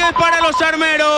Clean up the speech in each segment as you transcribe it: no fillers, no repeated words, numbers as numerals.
vez para los armeros.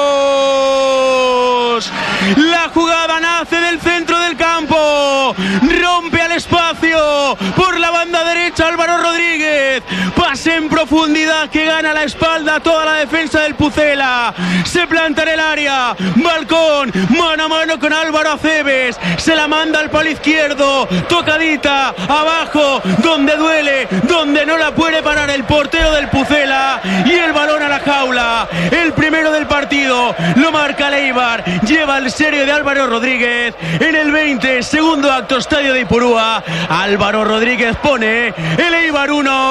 La jugada nace del centro del campo, rompe al espacio por la banda derecha Álvaro Rodríguez, pase en profundidad que gana la espalda toda la defensa del Pucela, se planta en el área, Balcón, mano a mano con Álvaro Aceves, se la manda al palo izquierdo, tocadita, abajo, donde duele, donde no la puede parar el portero del Pucela, y el balón a la jaula, el primero del partido, lo marca Leibar, lleva el serio de Álvaro Rodríguez, en el 20, segundo acto, estadio de Ipurúa, Álvaro Rodríguez pone el Eibar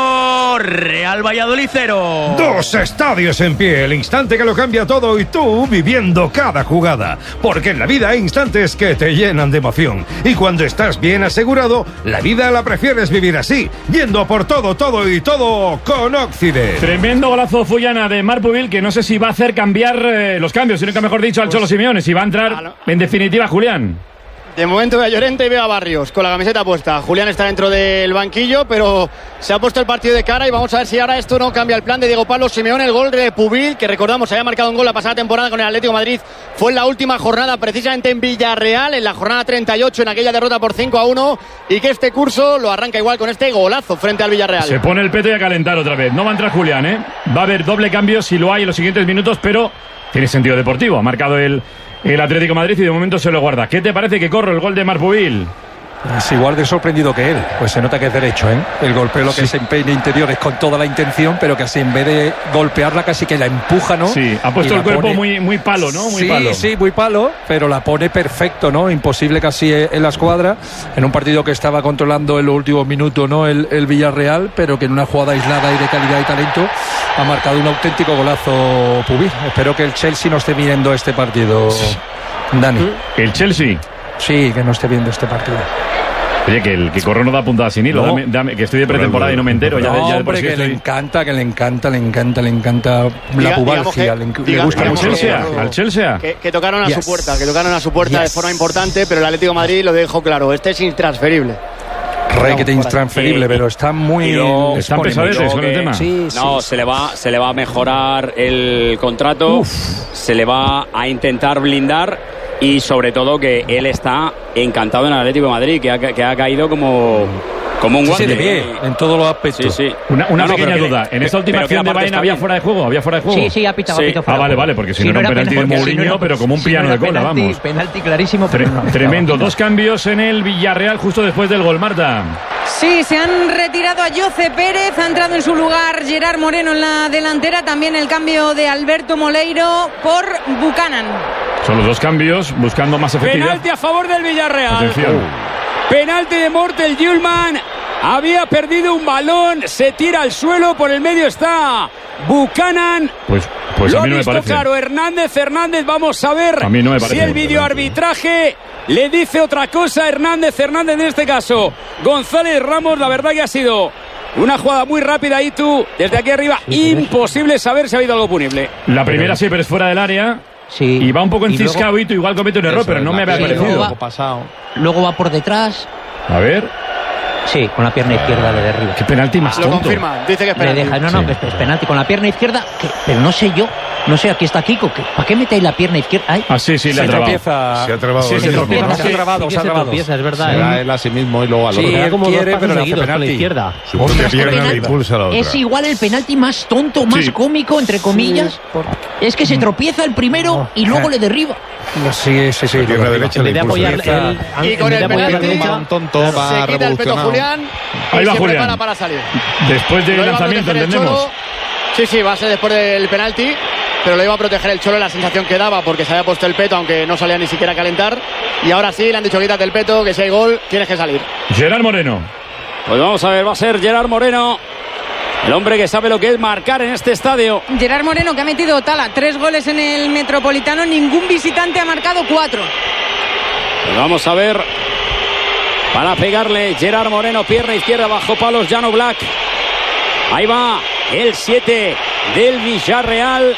1, Real Valladolid 0. Dos estadios en pie, el instante que lo cambia todo y tú viviendo cada jugada, porque en la vida hay instantes que te llenan de emoción y cuando estás bien asegurado, la vida la prefieres vivir así, yendo a por todo y todo con Occident. Tremendo golazo Fullana de Marc Pubil, que no sé si va a hacer cambiar los cambios, sino que mejor dicho al Cholo Simeone, si va a entrar en definitiva Julián. De momento veo a Llorente y veo a Barrios con la camiseta puesta. Julián está dentro del banquillo, pero se ha puesto el partido de cara y vamos a ver si ahora esto no cambia el plan de Diego Pablo Simeone. El gol de Pubil, que recordamos había marcado un gol la pasada temporada con el Atlético de Madrid, fue en la última jornada, precisamente en Villarreal, en la jornada 38, en aquella derrota por 5-1, y que este curso lo arranca igual con este golazo frente al Villarreal. Se pone el peto y a calentar otra vez. No va a entrar Julián, ¿eh? Va a haber doble cambio si lo hay en los siguientes minutos, pero tiene sentido deportivo. Ha marcado el Atlético de Madrid y de momento se lo guarda. ¿Qué te parece que corre el gol de Marc Pubil? Es igual de sorprendido que él. Pues se nota que es derecho, ¿eh? El golpeo, lo que se empeña interior es con toda la intención, pero que así en vez de golpearla casi que la empuja, ¿no? Sí, ha puesto el cuerpo muy palo, ¿no? Muy palo. Sí, muy palo, pero la pone perfecto, ¿no? Imposible casi en la escuadra, en un partido que estaba controlando en los últimos minutos, ¿no? El Villarreal, pero que en una jugada aislada y de calidad y talento ha marcado un auténtico golazo Pubil. Espero que el Chelsea no esté viendo este partido, Dani. ¿El Chelsea? Sí, que no esté viendo este partido. Oye, que Corro no da puntada sin hilo. No. Dame, que estoy de pretemporada y no me entero. Hombre, que le encanta la pubalgia. Le gusta mucho. Al Chelsea. Que tocaron a su puerta, de forma importante, pero el Atlético de Madrid lo dejó claro. Este es intransferible. Requete intransferible, pero está muy... Están pesadetes con el tema. Se le va a mejorar el contrato, se le va a intentar blindar. Y sobre todo que él está encantado en el Atlético de Madrid, que ha caído como un guante. Sí, de pie, en todos los aspectos. Sí. Una pequeña duda. ¿En esta última acción de Baena había fuera de juego? Sí, ha pitado. Vale, porque si no era un penalti de Mourinho, pero como un piano de cola, vamos. Penalti clarísimo. Tremendo. Dos cambios en el Villarreal justo después del gol, Marta. Sí, se han retirado a Jose Pérez, ha entrado en su lugar Gerard Moreno en la delantera, también el cambio de Alberto Moleiro por Buchanan. Son los dos cambios, buscando más efectividad. Penalti a favor del Villarreal. Atención. Penalti de Mortel Hjulmand. Había perdido un balón, se tira al suelo, por el medio está Buchanan. Pues lo a mí no ha me visto parece. claro Hernández, vamos a ver a mí no me parece si el videoarbitraje le dice otra cosa a Hernández en este caso. González Ramos, la verdad que ha sido una jugada muy rápida y tú, desde aquí arriba, imposible saber si ha habido algo punible. La primera sí, pero es fuera del área. Sí. Y va un poco enciscado y tú igual comete un error, pero no me había parecido. Luego va por detrás. A ver. Sí, con la pierna izquierda le derriba. Qué penalti más tonto. Lo confirma, dice que es penalti. Es penalti con la pierna izquierda, pero no sé yo. No sé, aquí está Kiko. ¿Para qué metéis la pierna izquierda? Ay. Sí, le ha trabado. Se ha trabado. Se tropieza, es verdad. Será él a sí mismo y luego al otro. Sí, él quiere, pero le hace con la penalti. izquierda. Su propia pierna le impulsa a la otra. Es igual el penalti más tonto, más cómico, entre comillas. Es que se tropieza el primero y luego le derriba. Sí. La pierna derecha le impulsa. Y con el penalti un tonto va se quita el peto Julián. Ahí va se Julián. prepara para salir. Después del lanzamiento, entendemos. Sí, va a ser después del penalti, pero lo iba a proteger el Cholo, la sensación que daba porque se había puesto el peto, aunque no salía ni siquiera a calentar. Y ahora sí, le han dicho quítate el peto, que si hay gol, tienes que salir. Gerard Moreno. Pues vamos a ver, va a ser Gerard Moreno, el hombre que sabe lo que es marcar en este estadio. Gerard Moreno, que ha metido 3 goles en el Metropolitano, ningún visitante ha marcado 4. Pues vamos a ver, para pegarle Gerard Moreno, pierna izquierda bajo palos, Jan Oblak. Ahí va el 7 del Villarreal.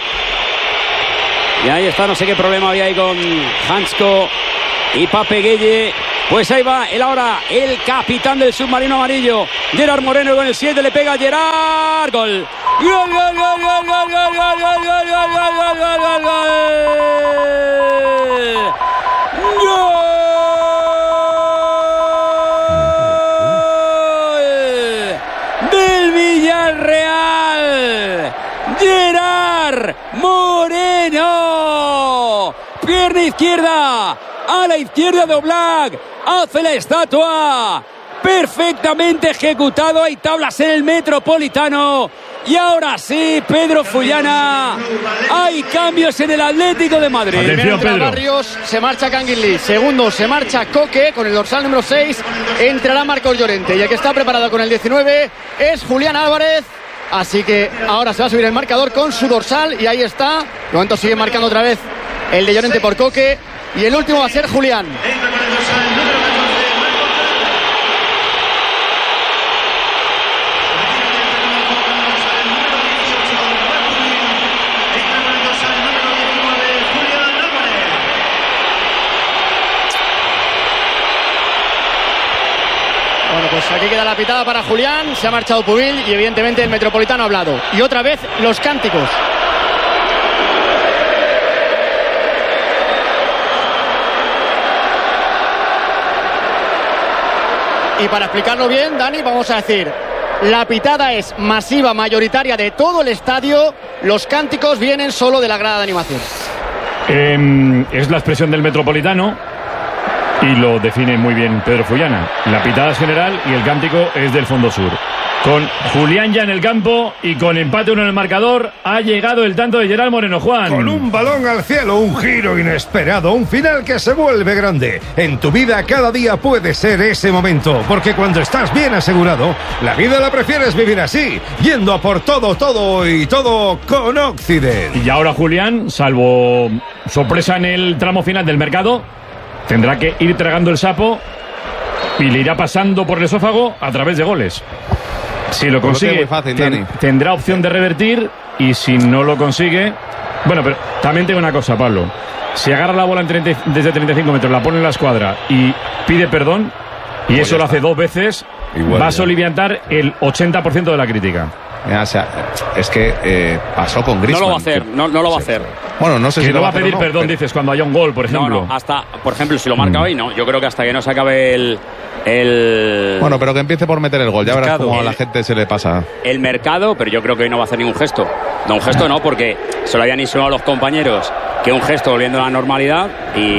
Y ahí está, no sé qué problema había ahí con Hansko y Pape Gueye. Pues ahí va el capitán del submarino amarillo, Gerard Moreno, con el 7 le pega a Gerard. rematar. Gol. Gol, gol, gol, gol, gol, gol, gol, gol, gol, gol, gol, gol, gol, gol. ¡Gol! Del Villarreal. Gerard Moreno. Pierna izquierda. A la izquierda de Oblak. Hace la estatua. Perfectamente ejecutado. Hay tablas en el Metropolitano. Y ahora sí, Pedro Fullana. Hay cambios en el Atlético de Madrid. Atención, Pedro. Barrios, se marcha Canguilí. Segundo, se marcha Coque con el dorsal número 6. Entrará Marcos Llorente. Y el que está preparado con el 19 es Julián Álvarez. Así que ahora se va a subir el marcador con su dorsal. Y ahí está. De momento sigue marcando otra vez el de Llorente por Coque. Y el último va a ser Julián. Bueno, pues aquí queda la pitada para Julián. Se ha marchado Pubil y evidentemente el Metropolitano ha hablado. Y otra vez los cánticos. Y para explicarlo bien, Dani, vamos a decir, la pitada es masiva, mayoritaria de todo el estadio. Los cánticos vienen solo de la grada de animación. Es la expresión del Metropolitano y lo define muy bien Pedro Fullana. La pitada es general y el cántico es del Fondo Sur. Con Julián ya en el campo y con empate 1 en el marcador, ha llegado el tanto de Gerard Moreno. Juan. Con un balón al cielo, un giro inesperado, un final que se vuelve grande. En tu vida cada día puede ser ese momento, porque cuando estás bien asegurado, la vida la prefieres vivir así, yendo a por todo, todo y todo con Occident. Y ahora Julián, salvo sorpresa en el tramo final del mercado, tendrá que ir tragando el sapo y le irá pasando por el esófago a través de goles. Si lo consigue, tendrá opción de revertir, y si no lo consigue... Bueno, pero también tengo una cosa, Pablo. Si agarra la bola desde 35 metros, la pone en la escuadra y pide perdón, y igual eso lo hace 2 veces, igual va a soliviantar el 80% de la crítica. O sea, es que pasó con Griezmann. No lo va a hacer, no lo va a hacer. Bueno, no sé si no lo va a pedir perdón, pero... dices, cuando haya un gol, por ejemplo. No, hasta, por ejemplo, si lo marca hoy, no. Yo creo que hasta que no se acabe el... Bueno, pero que empiece por meter el gol. Ya verás cómo a la gente se le pasa. El mercado, pero yo creo que hoy no va a hacer ningún gesto. No, un gesto no, porque se lo habían insinuado los compañeros que un gesto volviendo a la normalidad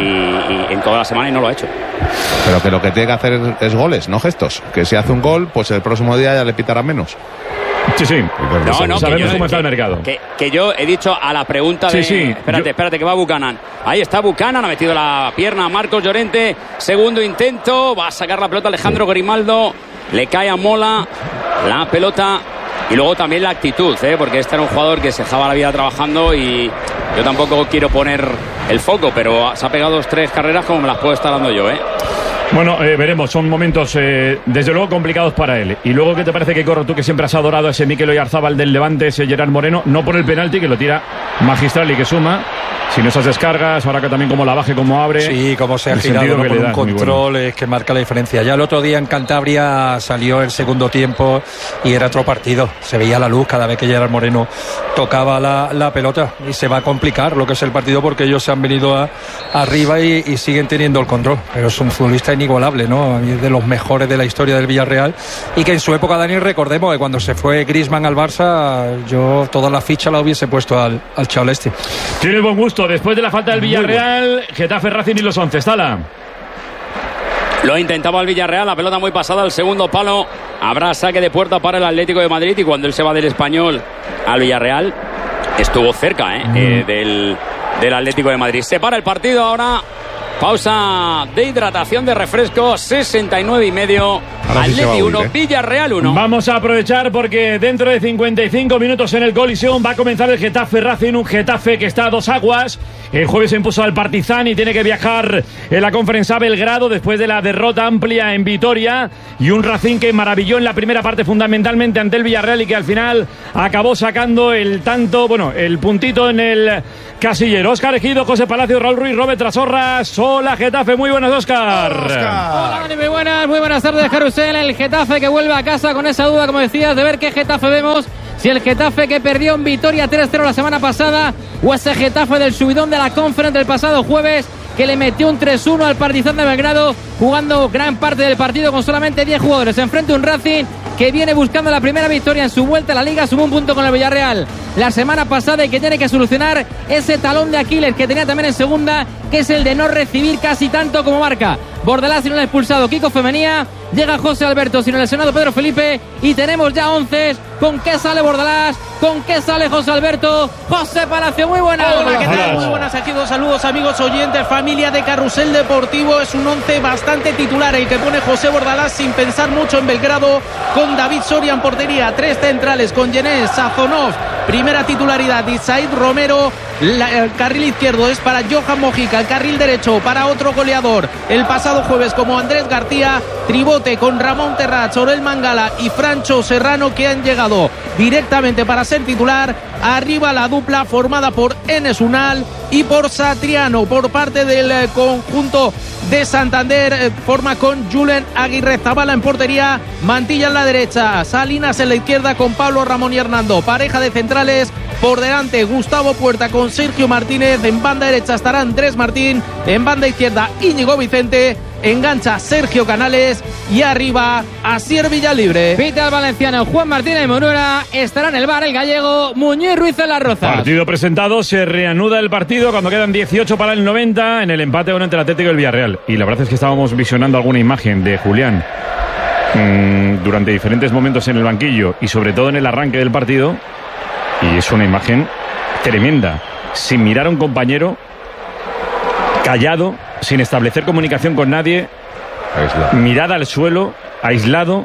y en toda la semana y no lo ha hecho. Pero que lo que tiene que hacer es goles, no gestos. Que si hace un gol, pues el próximo día ya le pitarán menos. Sí. No, sabemos cómo está el mercado. Que yo he dicho a la pregunta de... Sí. Espérate, que va Buchanan. Ahí está Buchanan, ha metido la pierna a Marcos Llorente. Segundo intento, va a sacar la pelota Alejandro Grimaldo. Le cae a Mola la pelota. Y luego también la actitud, porque este era un jugador que se dejaba la vida trabajando y yo tampoco quiero poner el foco, pero se ha pegado 2-3 carreras como me las puedo estar dando yo, Bueno, veremos, son momentos desde luego complicados para él. Y luego, ¿qué te parece que corro tú, que siempre has adorado a ese Mikel Oyarzábal del Levante, ese Gerard Moreno? No por el penalti, que lo tira magistral y que suma, sino esas descargas, ahora que también como la baje, como abre. Sí, como se ha girado con un control, es que marca la diferencia. Ya el otro día en Cantabria salió el segundo tiempo y era otro partido. Se veía la luz cada vez que Gerard Moreno tocaba la pelota, y se va a complicar lo que es el partido, porque ellos se han venido arriba y siguen teniendo el control. Pero es un futbolista inigualable, ¿no? A mí es de los mejores de la historia del Villarreal, y que en su época, Dani, recordemos que cuando se fue Griezmann al Barça, yo toda la ficha la hubiese puesto al chaval este. Tiene buen gusto. Después de la falta del Villarreal, Getafe, Racing y los 11. Stala. Lo intentaba el Villarreal, la pelota muy pasada al segundo palo. Habrá saque de puerta para el Atlético de Madrid, y cuando él se va del Español al Villarreal, estuvo cerca del Atlético de Madrid. Se para el partido ahora. Pausa de hidratación, de refresco, 69,5. Atleti 1, Villarreal 1. Vamos a aprovechar porque dentro de 55 minutos en el Coliseum va a comenzar el Getafe Racing, un Getafe que está a 2 aguas. El jueves se impuso al Partizan y tiene que viajar en la Conference a Belgrado después de la derrota amplia en Vitoria, y un Racing que maravilló en la primera parte fundamentalmente ante el Villarreal y que al final acabó sacando el tanto, bueno, el puntito en el casillero. Óscar Ejido, José Palacio, Raúl Ruiz, Robert Trasorras. Hola Getafe, muy buenas, Óscar. Hola, muy buenas tardes, Carusel. El Getafe que vuelve a casa con esa duda, como decías, de ver qué Getafe vemos si el Getafe, que perdió en Vitoria 3-0 la semana pasada, o ese Getafe del subidón de la Conference del pasado jueves, que le metió un 3-1 al Partizan de Belgrado, jugando gran parte del partido con solamente 10 jugadores. Enfrente un Racing que viene buscando la primera victoria en su vuelta a la Liga, sumó un punto con el Villarreal la semana pasada y que tiene que solucionar ese talón de Aquiles que tenía también en segunda, que es el de no recibir casi tanto como marca. Bordalás sin un expulsado, Kiko Femenía, llega José Alberto sin el lesionado Pedro Felipe y tenemos ya 11. ¿Con qué sale Bordalás? ¿Con qué sale José Alberto? José Palacio, muy buenas. Hola, ¿qué tal? Muy buenas, aquí dos saludos, amigos oyentes, familia de Carrusel Deportivo. Es un 11 bastante titular el que pone José Bordalás sin pensar mucho en Belgrado, con David Soria en portería, 3 centrales con Yenés, Sazonov, primera titularidad, y Said Romero. El carril izquierdo es para Johan Mojica, el carril derecho para otro goleador el pasado jueves como Andrés García, tribote con Ramón Terrats, Orel Mangala y Francho Serrano, que han llegado directamente para ser titular. Arriba la dupla formada por Enes Unal y por Satriano por parte del conjunto de Santander, forma con Julen Aguirre Zabala en portería, Mantilla en la derecha, Salinas en la izquierda con Pablo Ramón y Hernando, pareja de centrales. Por delante Gustavo Puerta con Sergio Martínez, en banda derecha estará Andrés Martín, en banda izquierda Íñigo Vicente, engancha Sergio Canales y arriba Asier Villalibre. Pita el valenciano Juan Martínez Moruera, estará en el bar el gallego Muñiz Ruiz en Las Rozas. Partido presentado, se reanuda el partido cuando quedan 18 para el 90 en el empate 1 entre el Atlético y el Villarreal. Y la verdad es que estábamos visionando alguna imagen de Julián durante diferentes momentos en el banquillo y sobre todo en el arranque del partido. Y es una imagen tremenda, sin mirar a un compañero, callado, sin establecer comunicación con nadie, mirada al suelo, aislado.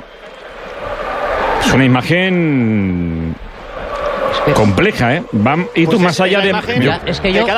Es una imagen compleja, ¿eh? Y tú, pues más allá de... Es que yo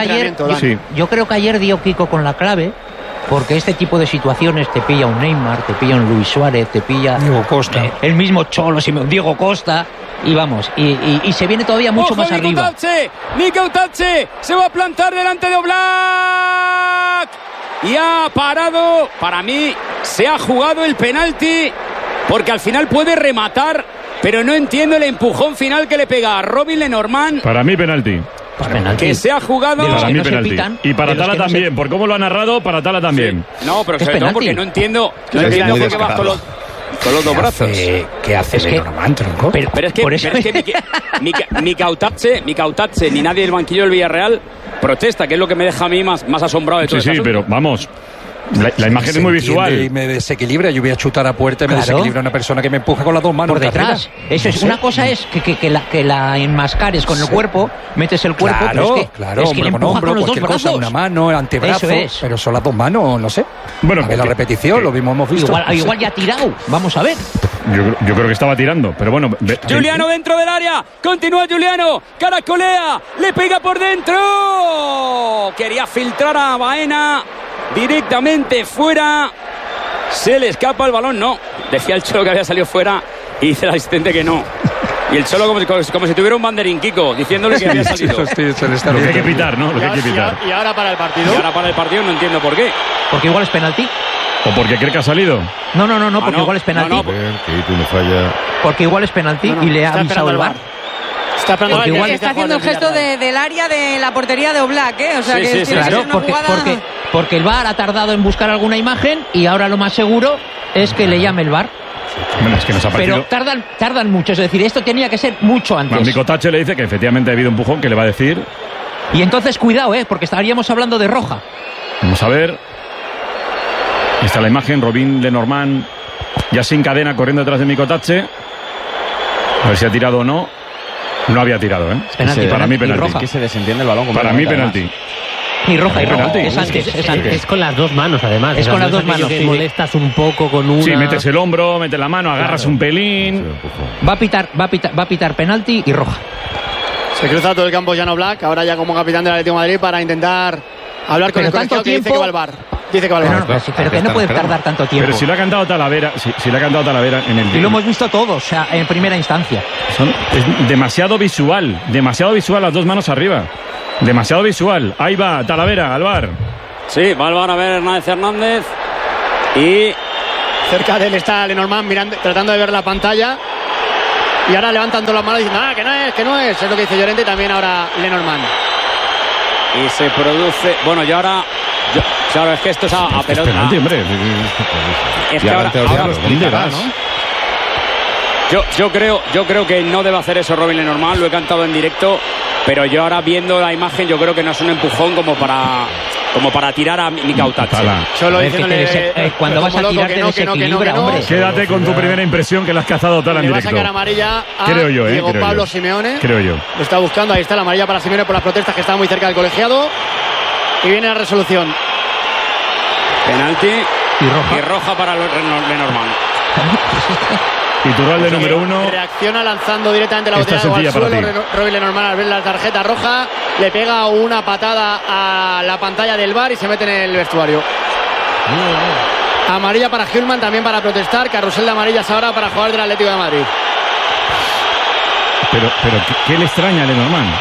creo que ayer dio Kiko con la clave, porque este tipo de situaciones te pilla un Neymar, te pilla un Luis Suárez, te pilla Diego Costa, el mismo Cholo, Diego Costa, y vamos, y se viene todavía mucho más arriba. Nico Tache se va a plantar delante de Oblak y ha parado. Para mí se ha jugado el penalti, porque al final puede rematar, pero no entiendo el empujón final que le pega a Robin Lenormand. Para mí penalti. Que se ha jugado. Para mí penalti. Y para Tala también, por cómo lo ha narrado, para Tala también. Sí. No, pero sobre todo porque no entiendo por qué vas con los dos brazos. ¿Qué hace Lenormand, tronco? Pero es que Mikautadze ni nadie del banquillo del Villarreal protesta, que es lo que me deja a mí más asombrado de todo. Sí, pero vamos. La imagen es muy visual. Y me desequilibra. Yo voy a chutar a puerta y me desequilibra una persona que me empuja con las dos manos por detrás. Eso es, una cosa es que la enmascares con el cuerpo, metes el cuerpo, claro, pero es que le empuja con los dos brazos. Una mano, el antebrazo, pero son las dos manos, no sé. Bueno, la repetición, lo mismo hemos visto. Igual ya ha tirado, vamos a ver. Yo creo que estaba tirando, pero bueno. Juliano dentro del área, continúa Juliano, caracolea, le pega por dentro. Quería filtrar a Baena. Directamente fuera, se le escapa el balón. No, decía el Cholo que había salido fuera y dice el asistente que no. Y el Cholo como si tuviera un banderín, Kiko, diciéndole que había salido. Lo que hay que pitar, ¿no? Lo que hay que pitar. Y ahora para el partido. Y ahora para el partido no entiendo por qué. Porque igual es penalti. ¿O porque cree que ha salido? No, porque igual es penalti. Porque igual es penalti y le ha avisado el VAR. Está haciendo el gesto del área de la portería de Oblak, ¿eh? O sea, sí, claro, porque el VAR ha tardado en buscar alguna imagen y ahora lo más seguro es que le llame el VAR. Bueno, es que nos ha parecido... Pero tardan mucho, es decir, esto tenía que ser mucho antes. Nico Tache le dice que efectivamente ha habido un empujón, que le va a decir... Y entonces cuidado, porque estaríamos hablando de roja. Vamos a ver... Está la imagen, Robin Lenormand ya sin cadena corriendo detrás de Nico Tache. A ver si ha tirado o no. No había tirado, ¿eh? Para mí penalti. Es que se desentiende el balón. Para mí penalti. Y roja. Es antes. Es con las dos manos, además. Es con las dos manos. Que molestas un poco con una... Sí, metes el hombro, metes la mano, agarras un pelín. Va a pitar penalti y roja. Se cruza todo el campo Jan Oblak, ahora ya como capitán del Atlético de Madrid, para intentar hablar con el colegiado, que dice que va al VAR. Pero que no puede tardar tanto tiempo. Pero si le ha cantado Talavera, si le ha cantado Talavera en el... Y lo hemos visto todos, o sea, en primera instancia. Es demasiado visual las dos manos arriba. Demasiado visual. Ahí va Talavera al VAR. Sí, va al VAR a ver Hernández. Y cerca de él está Lenormand tratando de ver la pantalla. Y ahora levantan todas las manos diciendo, que no es. Es lo que dice Llorente y también ahora Lenormand. Y se produce... Bueno, y ahora... Claro, es que esto es a pelota. Es penalti, hombre. Es que ahora lo explicará, ¿no? Yo creo que no debe hacer eso Robin Lenormand, lo he cantado en directo, pero yo ahora viendo la imagen yo creo que no es un empujón como para tirar a Mika Otatze. Solo cuando vas a tirar te desequilibra, hombre. Quédate con tu primera impresión que la has cazado Tala en directo. Le va a sacar amarilla a creo yo, Diego Pablo Simeone. Creo yo. Lo está buscando, ahí está la amarilla para Simeone por las protestas que está muy cerca del colegiado. Y viene la resolución. Penalti y roja para Lenormand. Iturralde número 1. Reacciona lanzando directamente la botella de agua al suelo. Robin Lenormand al ver la tarjeta roja le pega una patada a la pantalla del VAR y se mete en el vestuario. Amarilla para Hjulmand también para protestar. Carrusel de amarillas ahora para jugar del Atlético de Madrid. Pero ¿qué le extraña a Lenormand?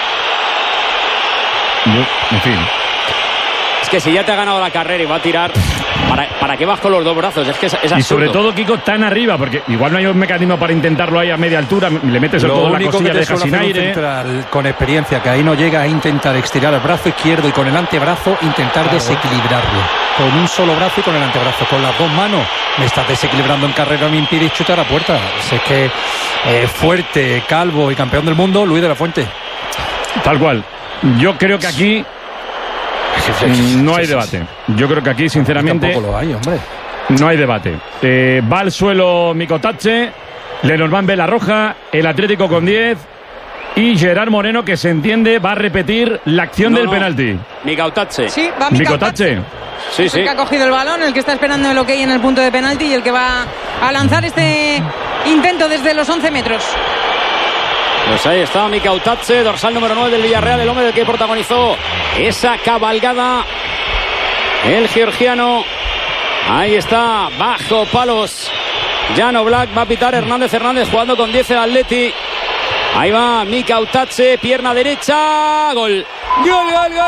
En fin. Es que si ya te ha ganado la carrera y va a tirar, ¿para qué vas con los dos brazos? Es que es absurdo. Y sobre todo, Kiko, tan arriba, porque igual no hay un mecanismo para intentarlo ahí a media altura, le metes el codo en la costilla, deja sin aire. Central, con experiencia, que ahí no llega a intentar estirar el brazo izquierdo y con el antebrazo intentar desequilibrarlo. Con un solo brazo y con el antebrazo. Con las dos manos me estás desequilibrando en carrera, me impide chutar a puerta. Es que fuerte, calvo y campeón del mundo, Luis de la Fuente. Tal cual. Yo creo que aquí no hay debate. Yo creo que aquí, sinceramente, tampoco lo hay, hombre. No hay debate. Va al suelo Mika Otatze, Lenormand ve la roja, el Atlético con 10 y Gerard Moreno, que se entiende, va a repetir la acción del penalti. Mika Otatze. Sí, va Mika Otatze. Sí. El que ha cogido el balón, el que está esperando el ok en el punto de penalti y el que va a lanzar este intento desde los 11 metros. Pues ahí está Mika Otatze, dorsal número 9 del Villarreal, el hombre del que protagonizó esa cabalgada. El georgiano. Ahí está, bajo palos. Jan Oblak, va a pitar Hernández jugando con 10 el Atleti. Ahí va Mika Otatze, pierna derecha, gol. Gol.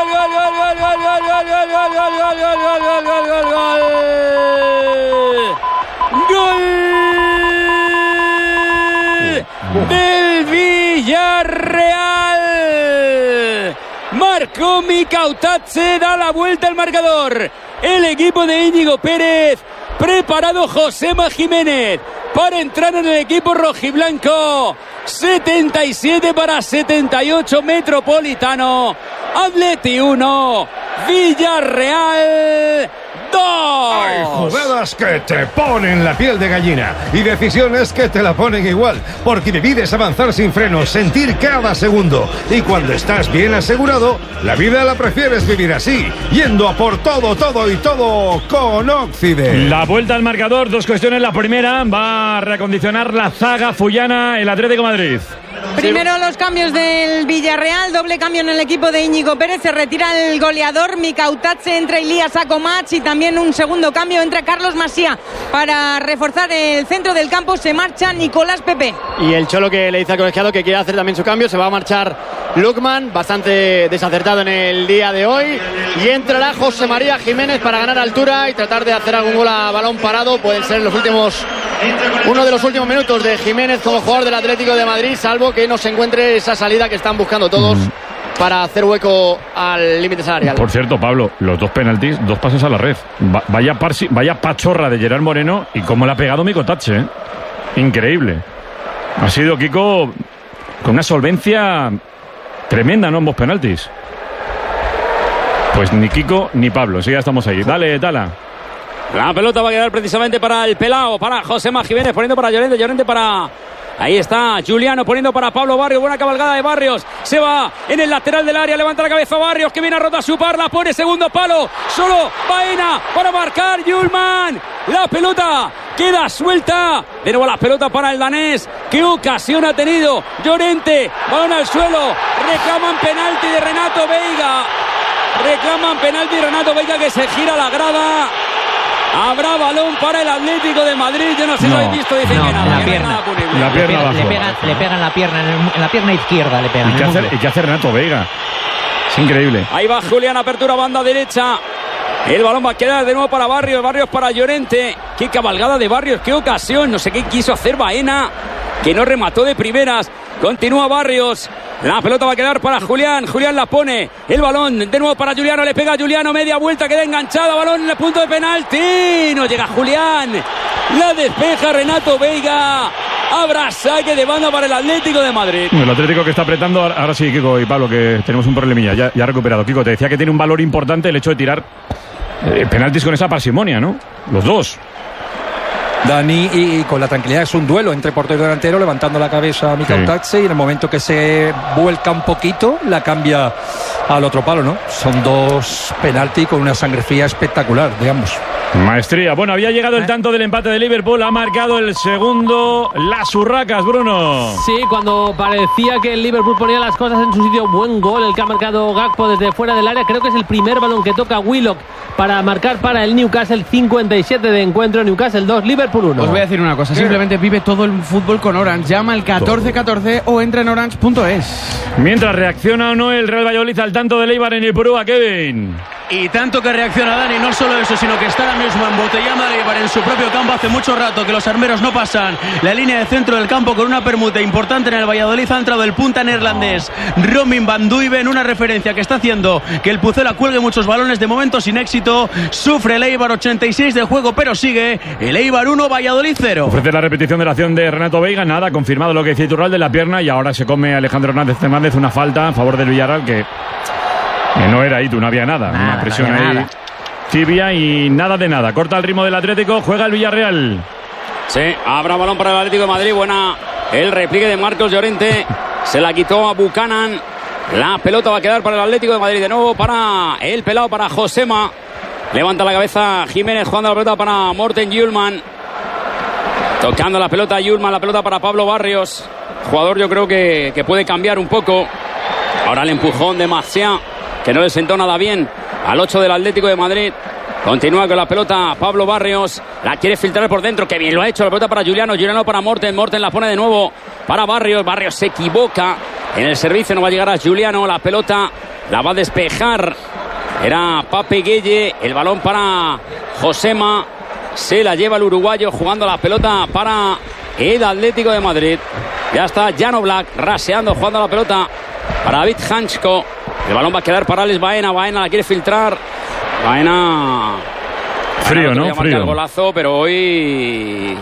Del Villarreal. Marcó Mika Otatze, da la vuelta al marcador. El equipo de Íñigo Pérez. Preparado Josema Jiménez para entrar en el equipo rojiblanco. 77-78 Metropolitano. Atleti 1, Villarreal 2. Hay jugadas que te ponen la piel de gallina y decisiones que te la ponen igual, porque vivir es avanzar sin frenos, sentir cada segundo, y cuando estás bien asegurado, la vida la prefieres vivir así, yendo a por todo y todo con Occident. La vuelta al marcador, dos cuestiones. La primera, va a reacondicionar la zaga fullana el Atlético de Madrid. Primero los cambios del Villarreal, doble cambio en el equipo de Íñigo Pérez, se retira el goleador Mika Otatze, entra Ilías Akomach y también un segundo cambio, entra Carlos Masia para reforzar el centro del campo, se marcha Nicolás Pepe. Y el Cholo que le dice al colegiado que quiere hacer también su cambio, se va a marchar Lukman, bastante desacertado en el día de hoy, y entrará José María Jiménez para ganar altura y tratar de hacer algún gol a balón parado. Pueden ser uno de los últimos minutos de Jiménez como jugador del Atlético de Madrid, salvo que no se encuentre esa salida que están buscando todos para hacer hueco al límite salarial. Por cierto, Pablo, los dos penaltis, dos pases a la red. Vaya pachorra de Gerard Moreno y cómo le ha pegado Mika Otatze, ¿eh? Increíble. Ha sido Kiko con una solvencia tremenda, ¿no? Ambos penaltis. Pues ni Kiko ni Pablo, sí, ya estamos ahí. Dale, Tala. La pelota va a quedar precisamente para el pelao, para Josema Jiménez, poniendo para Llorente para... Ahí está Juliano poniendo para Pablo Barrios. Buena cabalgada de Barrios. Se va en el lateral del área. Levanta la cabeza Barrios, que viene a rotar su par. La pone segundo palo. Solo Baena para marcar Hjulmand. La pelota queda suelta. De nuevo la pelota para el danés. ¿Qué ocasión ha tenido Llorente? Balón al suelo. Reclaman penalti de Renato Veiga. Que se gira la grada. Habrá balón para el Atlético de Madrid. Yo no sé si lo habéis visto. Dicen que nada. La pierna le pegan la pierna en la pierna izquierda. Le pegan. ¿Y qué hace Renato Veiga? Es increíble. Ahí va Julián, apertura banda derecha. El balón va a quedar de nuevo para Barrios para Llorente. Qué cabalgada de Barrios, qué ocasión. No sé qué quiso hacer Baena. que no remató de primeras. Continúa Barrios. La pelota va a quedar para Julián. Julián la pone. El balón de nuevo para Juliano. Le pega a Juliano. Media vuelta. Queda enganchada. Balón en el punto de penalti. No llega Julián. La despeja Renato Veiga. Habrá saque de banda para el Atlético de Madrid. El Atlético que está apretando. Ahora sí, Kiko y Pablo, que tenemos un problemilla. Ya ha recuperado. Kiko, te decía que tiene un valor importante el hecho de tirar penaltis con esa parsimonia, ¿no? Los dos. Dani, y con la tranquilidad, es un duelo entre portero y delantero, levantando la cabeza a Mikau Tatse, y en el momento que se vuelca un poquito, la cambia al otro palo, ¿no? Son dos penaltis con una sangre fría espectacular, digamos. Maestría. Bueno, había llegado el tanto del empate de Liverpool, ha marcado el segundo las Urracas, Bruno. Sí, cuando parecía que el Liverpool ponía las cosas en su sitio, buen gol el que ha marcado Gakpo desde fuera del área. Creo que es el primer balón que toca Willock para marcar para el Newcastle. 57 de encuentro, Newcastle 2, Liverpool 1. Os voy a decir una cosa, simplemente vive todo el fútbol con Orange. Llama al 1414 o entra en orange.es. Mientras reacciona o no el Real Valladolid al tanto de Eibar en Ipurúa, Kevin. Y tanto que reacciona Dani, no solo eso, sino que está ahora mismo embotellando a Eibar en su propio campo. Hace mucho rato que los armeros no pasan la línea de centro del campo con una permuta importante en el Valladolid. Ha entrado el punta neerlandés Robin van Duiven, una referencia que está haciendo que el Pucela cuelgue muchos balones, de momento sin éxito. Sufre el Eibar, 86 de juego, pero sigue el Eibar 1, Valladolid 0. Ofrece la repetición de la acción de Renato Veiga, nada, confirmado lo que decía Iturralde de la pierna, y ahora se come Alejandro Hernández una falta a favor del Villarreal que no era ahí, no había nada, una presión ahí tibia y nada de nada. Corta el ritmo del Atlético, juega el Villarreal. Sí, habrá balón para el Atlético de Madrid. Buena el repliegue de Marcos Llorente. Se la quitó a Buchanan. La pelota va a quedar para el Atlético de Madrid. De nuevo para el pelado, para Josema. Levanta la cabeza Jiménez, jugando la pelota para Morten Hjulmand. Tocando la pelota Hjulmand, la pelota para Pablo Barrios. Jugador yo creo que puede cambiar un poco. Ahora el empujón de Marcial, que no le sentó nada bien al 8 del Atlético de Madrid. Continúa con la pelota Pablo Barrios. La quiere filtrar por dentro. Que bien lo ha hecho. La pelota para Juliano. Juliano para Morten. Morten la pone de nuevo para Barrios. Barrios se equivoca en el servicio. No va a llegar a Juliano. La pelota la va a despejar. Era Pape Gueye. El balón para Josema. Se la lleva el uruguayo jugando la pelota para el Atlético de Madrid. Ya está Jan Oblak raseando, jugando la pelota para David Hansko. El balón va a quedar para Alex Baena. Baena la quiere filtrar. Baena. Frío, ¿no? Frío. El golazo, pero hoy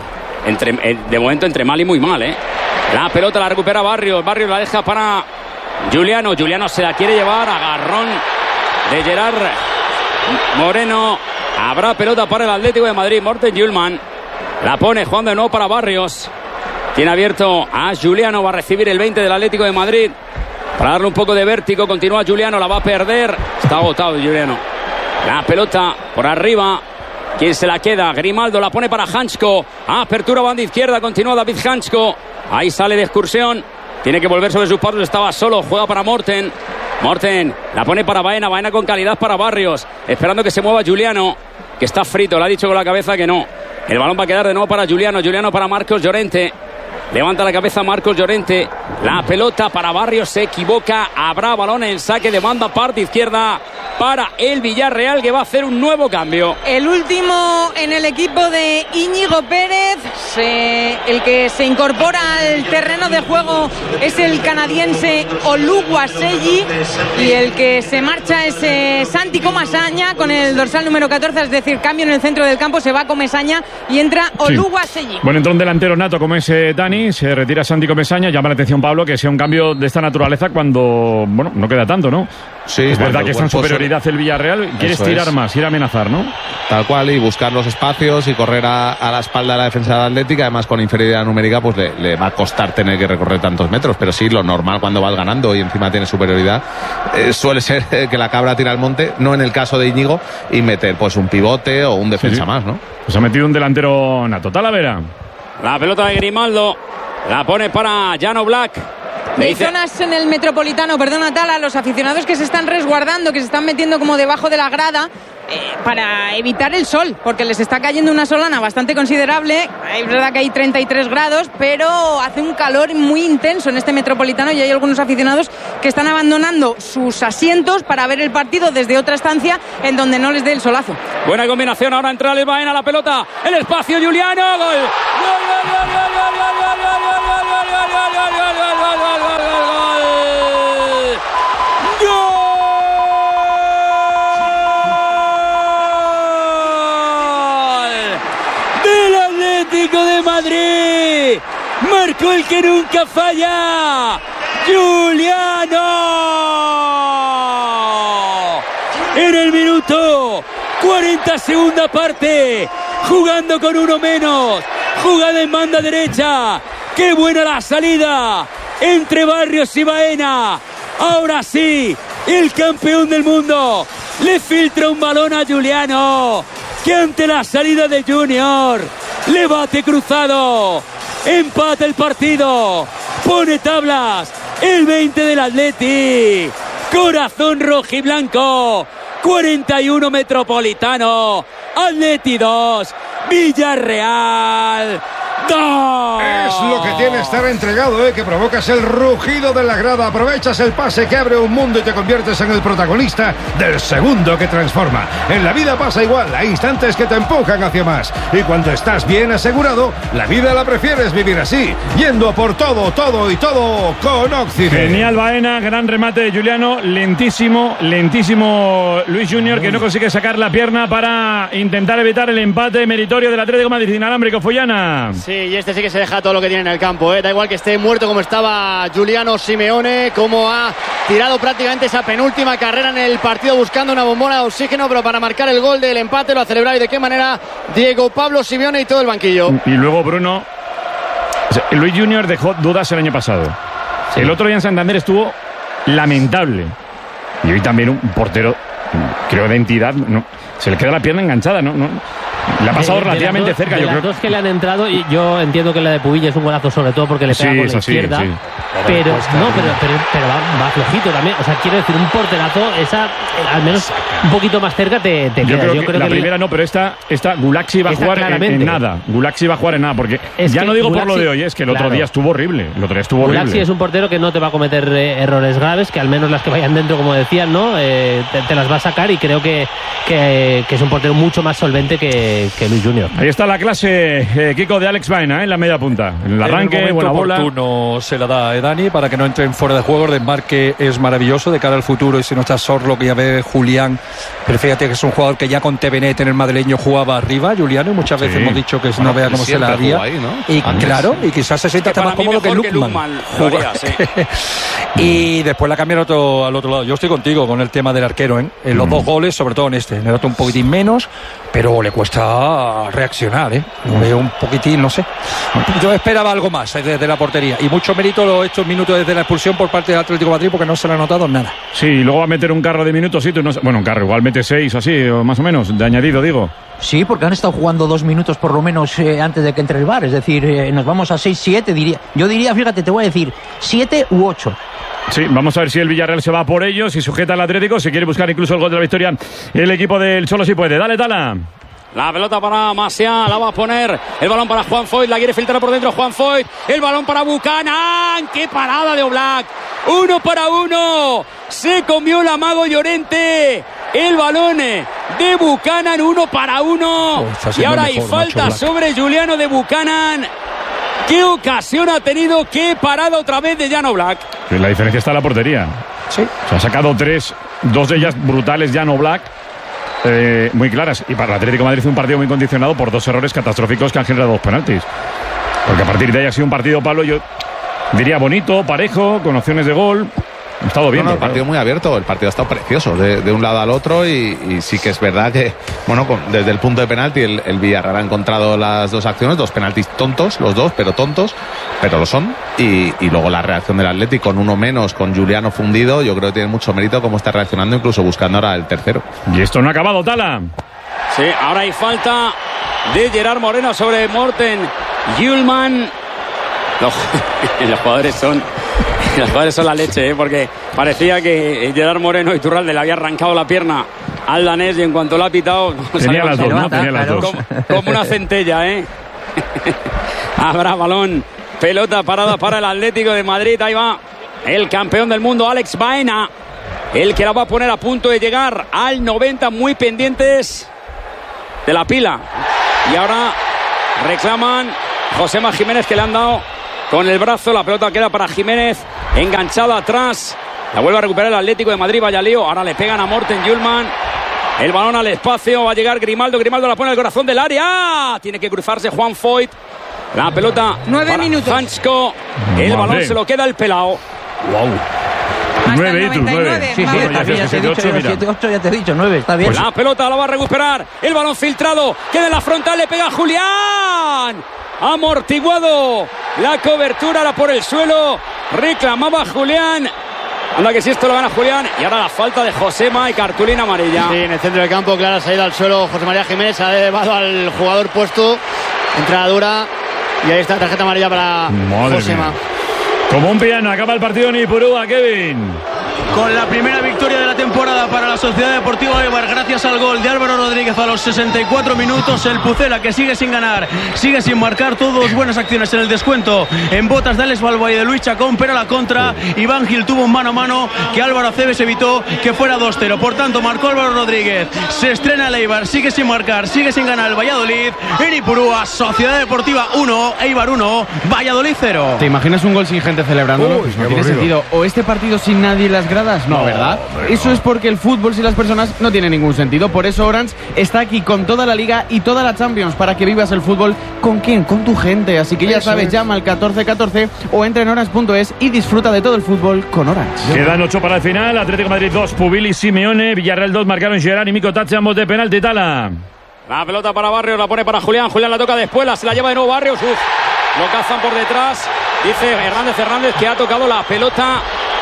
de momento entre mal y muy mal, ¿eh? La pelota la recupera Barrios. Barrios la deja para Juliano. Juliano se la quiere llevar. Agarrón de Gerard Moreno. Habrá pelota para el Atlético de Madrid. Morten Hjulmand la pone jugando de nuevo para Barrios. Tiene abierto a Juliano. Va a recibir el 20 del Atlético de Madrid para darle un poco de vértigo. Continúa Juliano. La va a perder. Está agotado Juliano. La pelota por arriba. ¿Quién se la queda? Grimaldo la pone para Hansko. Apertura banda izquierda. Continúa David Hansko. Ahí sale de excursión. Tiene que volver sobre sus pasos. Estaba solo. Juega para Morten. Morten la pone para Baena. Baena con calidad para Barrios. Esperando que se mueva Juliano, que está frito. Le ha dicho con la cabeza que no. El balón va a quedar de nuevo para Juliano. Juliano para Marcos Llorente. Levanta la cabeza Marcos Llorente. La pelota para Barrios. Se equivoca. Habrá balón en saque de banda, parte izquierda, para el Villarreal, que va a hacer un nuevo cambio. El último en el equipo de Íñigo Pérez. El que se incorpora al terreno de juego es el canadiense Oluwaseyi. Y el que se marcha es Santi Comesaña con el dorsal número 14. Es decir, cambio en el centro del campo. Se va Comesaña y entra Oluwaseyi. Bueno, entró un delantero nato como es Dani. Se retira Santi Comesaña. Llama la atención, Pablo, que sea un cambio de esta naturaleza cuando, bueno, no queda tanto, ¿no? Sí, es verdad que está en superioridad el Villarreal. Quiere estirar más, ir a amenazar, ¿no? Tal cual, y buscar los espacios y correr a la espalda de la defensa de la Atlética. Además, con inferioridad numérica, pues le va a costar tener que recorrer tantos metros. Pero sí, lo normal cuando vas ganando y encima tiene superioridad, suele ser que la cabra tira al monte, no en el caso de Íñigo, y meter pues un pivote o un defensa más, ¿no? Pues ha metido un delantero nato. Talavera. La pelota de Grimaldo la pone para Jan Oblak. Hay zonas en el Metropolitano, perdona Tala, los aficionados que se están resguardando, que se están metiendo como debajo de la grada para evitar el sol, porque les está cayendo una solana bastante considerable. Es verdad que hay 33 grados, pero hace un calor muy intenso en este Metropolitano y hay algunos aficionados que están abandonando sus asientos para ver el partido desde otra estancia en donde no les dé el solazo. Buena combinación, ahora entra el Baena, la pelota, el espacio, Juliano, gol. ¡Gol, gol, gol, gol, gol, gol, gol, gol, gol! Madrid. Marcó el que nunca falla, Giuliano. En el minuto 40, segunda parte, jugando con uno menos, jugada en banda derecha. ¡Qué buena la salida entre Barrios y Baena! Ahora sí, el campeón del mundo le filtra un balón a Giuliano, que ante la salida de Junior le bate cruzado. Empata el partido, pone tablas el 20 del Atleti. Corazón rojiblanco, 41 Metropolitano, Atleti 2, Villarreal 2. Es lo que tiene estar entregado, que provocas el rugido de la grada, aprovechas el pase que abre un mundo y te conviertes en el protagonista del segundo que transforma. En la vida pasa igual, hay instantes que te empujan hacia más, y cuando estás bien asegurado, la vida la prefieres vivir así, yendo por todo, todo y todo con Occidente. Genial Baena, gran remate de Giuliano, lentísimo Luis Junior, que no consigue sacar la pierna para intentar evitar el empate meritorio del Atlético de Madrid. Inalámbrico, Follana. Sí, y este sí que se deja todo lo que tiene en el campo, Da igual que esté muerto como estaba Giuliano Simeone, como ha tirado prácticamente esa penúltima carrera en el partido buscando una bombona de oxígeno, pero para marcar el gol del empate lo ha celebrado, y de qué manera Diego Pablo Simeone y todo el banquillo. Y luego Bruno, Luis Junior dejó dudas el año pasado. Sí. El otro día en Santander estuvo lamentable. Y hoy también un portero, creo, de entidad, no, se le queda la pierna enganchada, ¿no? Le ha pasado relativamente cerca. De las dos que le han entrado, y yo entiendo que la de Pubill es un golazo, sobre todo porque le pega con la izquierda. Sí. Pero va flojito también. O sea, quiero decir, un porterazo, esa al menos un poquito más cerca te queda. Yo creo que la primera no, pero esta Gulaxi va a jugar en nada. Gulaxi va a jugar en nada, porque ya no digo Gulaxi, por lo de hoy, es que el otro día estuvo horrible. Gulaxi es un portero que no te va a cometer errores graves, que al menos las que vayan dentro, como decían, ¿no? Te las va a sacar, y creo que es un portero mucho más solvente que Luis Junior. Ahí está la clase, Kiko, de Alex Baena, en la media punta. En el arranque, buena bola. Oportuno se la da a Dani para que no entren fuera de juego. El desmarque es maravilloso de cara al futuro, y si no está Sorlo, que ya ve Julián, pero fíjate que es un jugador que ya con Tevenet en el madrileño jugaba arriba, Giuliano, y muchas veces hemos dicho que no vea cómo se la haría. Ahí, ¿no? Y claro, y quizás se sienta hasta más cómodo que Lukman. Y después la cambian al otro lado. Yo estoy contigo con el tema del arquero, en los dos goles, sobre todo en este. Me nota un poquitín menos, pero le cuesta reaccionar, Lo veo un poquitín, no sé. Yo esperaba algo más desde la portería, y mucho mérito estos minutos desde la expulsión por parte del Atlético de Madrid, porque no se le ha notado nada. Sí, y luego va a meter un carro de minutos, bueno, un carro, igual mete 6 así, o más o menos, de añadido, digo. Sí, porque han estado jugando 2 minutos por lo menos antes de que entre el VAR, es decir, nos vamos a 6-7, diría. Yo diría, fíjate, te voy a decir, 7 u 8. Sí, vamos a ver si el Villarreal se va por ellos, si sujeta al Atlético, si quiere buscar incluso el gol de la victoria el equipo del Cholo, si puede. Dale, Tala. La pelota para Masia, la va a poner. El balón para Juan Foyt, la quiere filtrar por dentro Juan Foyt. El balón para Buchanan. ¡Qué parada de Oblak! 1 para 1. Se comió el amago Llorente. El balón de Buchanan, 1 para 1. Y ahora hay falta sobre Giuliano de Buchanan. ¿Qué ocasión ha tenido? ¿Qué parada otra vez de Jan Oblak? La diferencia está en la portería. Sí. Se ha sacado 3, 2 de ellas brutales Jan Oblak. Muy claras, y para el Atlético de Madrid fue un partido muy condicionado por 2 errores catastróficos que han generado 2 penaltis, porque a partir de ahí ha sido un partido, Pablo, yo diría bonito, parejo, con opciones de gol. Ha estado bien. El partido muy abierto, el partido ha estado precioso de un lado al otro, y sí que es verdad que, bueno, desde el punto de penalti el Villarreal ha encontrado las 2 acciones, 2 penaltis tontos, los 2, pero tontos, pero lo son, y luego la reacción del Atlético con 1 menos, con Giuliano fundido, yo creo que tiene mucho mérito cómo está reaccionando, incluso buscando ahora el tercero. Y esto no ha acabado, Tala. Sí, ahora hay falta de Gerard Moreno sobre Morten Hjulmand. Los jugadores son la leche, porque parecía que Gerard Moreno Iturralde le había arrancado la pierna al danés, y en cuanto lo ha pitado tenía las dos, ¿no? Tenía las dos. Como una centella, Habrá balón, pelota parada para el Atlético de Madrid. Ahí va el campeón del mundo, Alex Baena, el que la va a poner a punto de llegar al 90, muy pendientes de la pila. Y ahora reclaman Josema Jiménez, que le han dado con el brazo. La pelota queda para Jiménez, enganchada atrás. La vuelve a recuperar el Atlético de Madrid. Vaya lío. Ahora le pegan a Morten Hjulmand. El balón al espacio. Va a llegar Grimaldo. Grimaldo la pone al corazón del área. Tiene que cruzarse Juan Foyt. La pelota 9 minutos. Hansko. El balón se lo queda el pelao. Wow. Hasta 9 el 99. Sí, está bien, ya te he dicho, 7-8, ya te he dicho, 9, está bien. La pelota la va a recuperar. El balón filtrado. Queda en la frontal, le pega Julián. Amortiguado. La cobertura era por el suelo. Reclamaba Julián. Anda que si esto lo gana Julián. Y ahora la falta de Josema y cartulina amarilla. Sí, en el centro del campo, clara salida al suelo. José María Jiménez ha elevado al jugador puesto. Entrada dura. Y ahí está la tarjeta amarilla para Josema. Como un piano, acaba el partido en Ipurúa, Kevin. Con la primera victoria de la temporada para la Sociedad Deportiva Eibar, gracias al gol de Álvaro Rodríguez a los 64 minutos. El Pucela, que sigue sin ganar, sigue sin marcar, todos buenas acciones en el descuento en botas de Alex Balboa y de Luis Chacón, pero a la contra Iván Gil tuvo un mano a mano que Álvaro Aceves evitó que fuera 2-0. Por tanto, marcó Álvaro Rodríguez, se estrena el Eibar, sigue sin marcar, sigue sin ganar el Valladolid. En Ipurúa, Sociedad Deportiva 1, Eibar 1, Valladolid 0. ¿Te imaginas un gol sin gente celebrándolo? Pues no tiene sentido. O este partido sin nadie en las gradas. No, ¿verdad? Eso es porque el fútbol sin las personas no tiene ningún sentido. Por eso Orange está aquí con toda la Liga y toda la Champions para que vivas el fútbol. ¿Con quién? Con tu gente. Así que ya sabes, llama al 1414 o entra en orange.es y disfruta de todo el fútbol con Orange. Quedan 8 para el final. Atlético de Madrid 2, Pubil y Simeone. Villarreal 2, marcaron Gerard y Mico Tache, ambos de penalti. Tala. La pelota para Barrios, la pone para Julián. Julián la toca después, se la lleva de nuevo Barrios. Lo cazan por detrás. Dice Hernández que ha tocado la pelota.